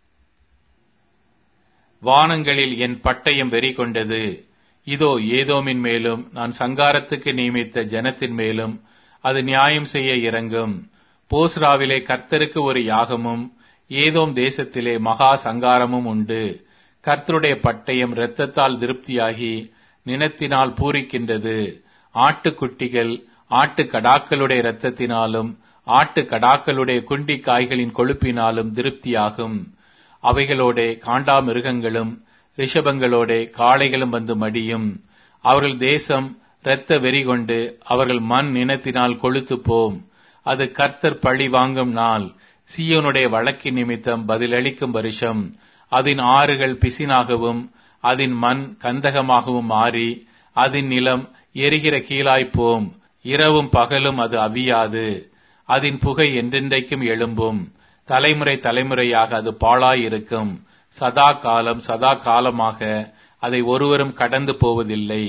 வானங்களில் என் பட்டயம் வெறி கொண்டது. இதோ ஏதோமின் மேலும் நான் சங்காரத்துக்கு நியமித்த ஜனத்தின் மேலும் அது நியாயம் செய்ய இறங்கும். போஸ்ராவிலே கர்த்தருக்கு ஒரு யாகமும் ஏதோம் தேசத்திலே மகா சங்காரமும் உண்டு. கர்த்தருடைய பட்டயம் இரத்தத்தால் திருப்தியாகி நினத்தினால் பூரிக்கின்றது. ஆட்டுக்குட்டிகள் ஆட்டுக்கடாக்களுடைய இரத்தத்தினாலும் ஆட்டுக்கடாக்களுடைய குண்டி காய்களின் கொழுப்பினாலும் திருப்தியாகும். அவைகளோட காண்டாமிருகங்களும் ரிஷபங்களோட காளைகளும் வந்து மடியும். அவர்கள் தேசம் இரத்த வெறி கொண்டு அவர்கள் மண் நினத்தினால் கொழுத்து போம். அது கர்த்தர் பழி வாங்கும் நாள். சீயோனுடைய வழக்கின் நிமித்தம் பதிலளிக்கும் வருஷம். அதன் ஆறுகள் பிசினாகவும் அதன் மண் கந்தகமாகவும் மாறி அதன் நிலம் எரிகிற கீழாய்ப்போம். இரவும் பகலும் அது அவியாது. அதன் புகை என்றென்றைக்கும் எழும்பும். தலைமுறை தலைமுறையாக அது பாழாயிருக்கும். சதா காலம் சதா காலமாக அதை ஒருவரும் கடந்து போவதில்லை.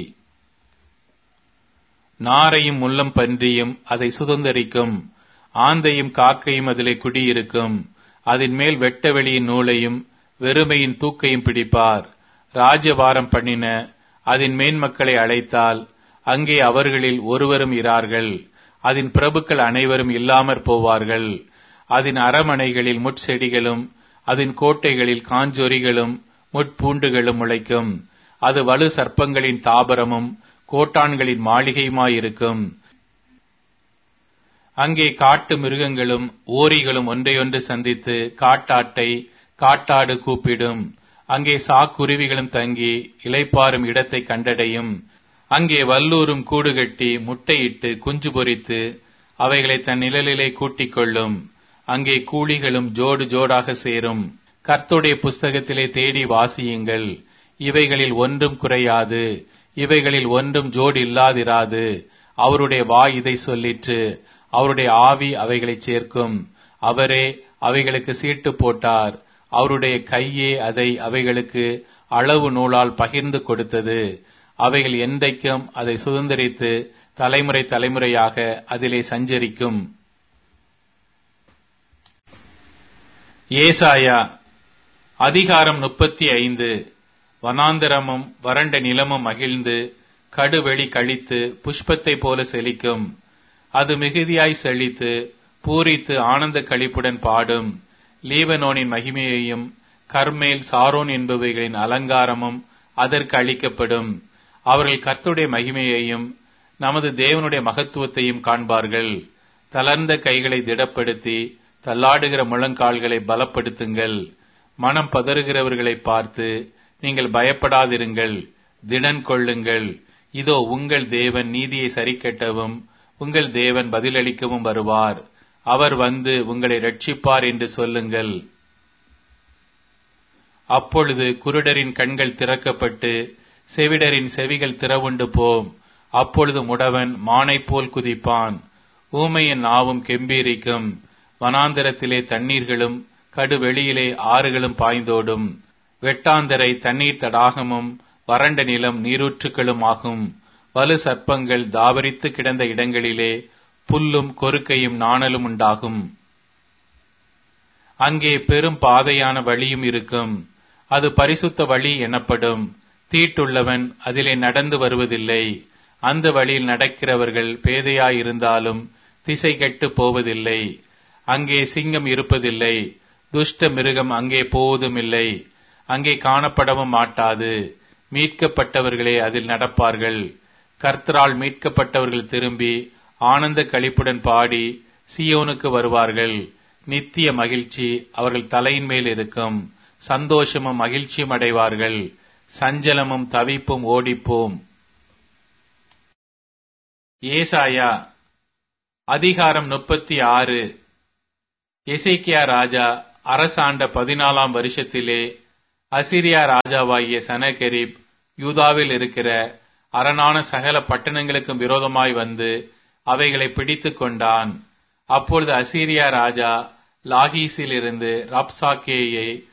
நாரையும் முள்ளம் பன்றியும் அதை சுதந்தரிக்கும். ஆந்தையும் காக்கையும் அதிலே குடியிருக்கும். அதன் மேல் வெட்ட வெளியின் நூலையும் வெறுமையின் தூக்கையும் பிடிப்பார். ராஜ்யபாரம் பண்ணின அதன் மேன்மக்களை அழைத்தால் அங்கே அவர்களில் ஒருவரும் இரார்கள். அதன் பிரபுக்கள் அனைவரும் இல்லாமற் போவார்கள். அதன் அரமனைகளில் முட்செடிகளும் அதன் கோட்டைகளில் காஞ்சொரிகளும் முட்பூண்டுகளும் முளைக்கும். அது வலு சர்ப்பங்களின் தாபரமும் கோட்டான்களின் மாளிகையுமாயிருக்கும். அங்கே காட்டு மிருகங்களும் ஓரிகளும் ஒன்றையொன்று சந்தித்து காட்டாட்டை காட்டாடு கூப்பிடும். அங்கே சாக்குருவிகளும் தங்கி இளைப்பாறும் இடத்தை கண்டடையும். அங்கே வல்லூரும் கூடு கட்டி முட்டையிட்டு குஞ்சு பொரித்து அவைகளை தன் நிழலிலே கூட்டிக் கொள்ளும். அங்கே கூலிகளும் ஜோடு ஜோடாக சேரும். கர்த்தருடைய புஸ்தகத்திலே தேடி வாசியுங்கள். இவைகளில் ஒன்றும் குறையாது, இவைகளில் ஒன்றும் ஜோடு இல்லாதிராது. அவருடைய வாய் இதை சொல்லிற்று, அவருடைய ஆவி அவைகளை சேர்க்கும். அவரே அவைகளுக்கு சீட்டு போட்டார். அவருடைய கையே அதை அவைகளுக்கு அளவு நூலால் பகிர்ந்து கொடுத்தது. அவைகள் என்றைக்கும் அதை சுதந்தரித்து தலைமுறை தலைமுறையாக அதிலே சஞ்சரிக்கும். ஏசாயா அதிகாரம் 35. வனாந்தரமும் வறண்ட நிலமும் மகிழ்ந்து கடுவெளி கழித்து புஷ்பத்தை போல செழிக்கும். அது மிகுதியாய் செழித்து பூரித்து ஆனந்த களிப்புடன் பாடும். லீபனோனின் மகிமையையும் கர்மேல் சாரோன் என்பவைகளின் அலங்காரமும் அதற்கு அளிக்கப்படும். அவர்கள் கர்த்தருடைய மகிமையையும் நமது தேவனுடைய மகத்துவத்தையும் காண்பார்கள். தளர்ந்த கைகளை திடப்படுத்தி தள்ளாடுகிற முழங்கால்களை பலப்படுத்துங்கள். மனம் பதறுகிறவர்களை பார்த்து நீங்கள் பயப்படாதிருங்கள், திடன் கொள்ளுங்கள். இதோ உங்கள் தேவன் நீதியை சரிக்கட்டவும் உங்கள் தேவன் பதிலளிக்கவும் வருவார். அவர் வந்து உங்களை ரட்சிப்பார் என்று சொல்லுங்கள். அப்பொழுது குருடரின் கண்கள் திறக்கப்பட்டு செவிடரின் செவிகள் திறவுண்டு போம். அப்பொழுது முடவன் மானைப் போல் குதிப்பான். ஊமையின் நாவும் கெம்பீரிக்கும். வனாந்தரத்திலே தண்ணீர்களும் கடுவெளியிலே ஆறுகளும் பாய்ந்தோடும். வெட்டாந்தரை தண்ணீர் தடாகமும் வறண்ட நிலம் நீரூற்றுக்களும் ஆகும். வலு சர்ப்பங்கள் தாவரித்து கிடந்த இடங்களிலே புல்லும் கொறுக்கையும் நாணலும் உண்டாகும். அங்கே பெரும் பாதையான வழியும் இருக்கும். அது பரிசுத்த வழி எனப்படும். தீட்டுள்ளவன் அதிலே நடந்து வருவதில்லை. அந்த வழியில் நடக்கிறவர்கள் பேதையாயிருந்தாலும் திசை கெட்டு போவதில்லை. அங்கே சிங்கம் இருப்பதில்லை, துஷ்ட மிருகம் அங்கே போவதுமில்லை. அங்கே காணப்படவும் மாட்டாது. மீட்கப்பட்டவர்களே அதில் நடப்பார்கள். கர்த்தரால் மீட்கப்பட்டவர்கள் திரும்பி ஆனந்த களிப்புடன் பாடி சீயோனுக்கு வருவார்கள். நித்திய மகிழ்ச்சி அவர்கள் தலையின் மேல் இருக்கும். சந்தோஷமும் மகிழ்ச்சியும் அடைவார்கள். சஞ்சலமும் தவிப்பும் ஓடிப்போம். ஏசாயா அதிகாரம் 36. எசேக்கியா ராஜா அரசாண்ட 14ஆம் வருஷத்திலே அசீரியா ராஜாவாகிய சனகெரிப் யூதாவில் இருக்கிற அரணான சகல பட்டணங்களுக்கும் விரோதமாய் வந்து அவைகளை பிடித்துக் கொண்டான். அப்பொழுது அசீரியா ராஜா லாகீசிலிருந்து ரப்சாக்கேயை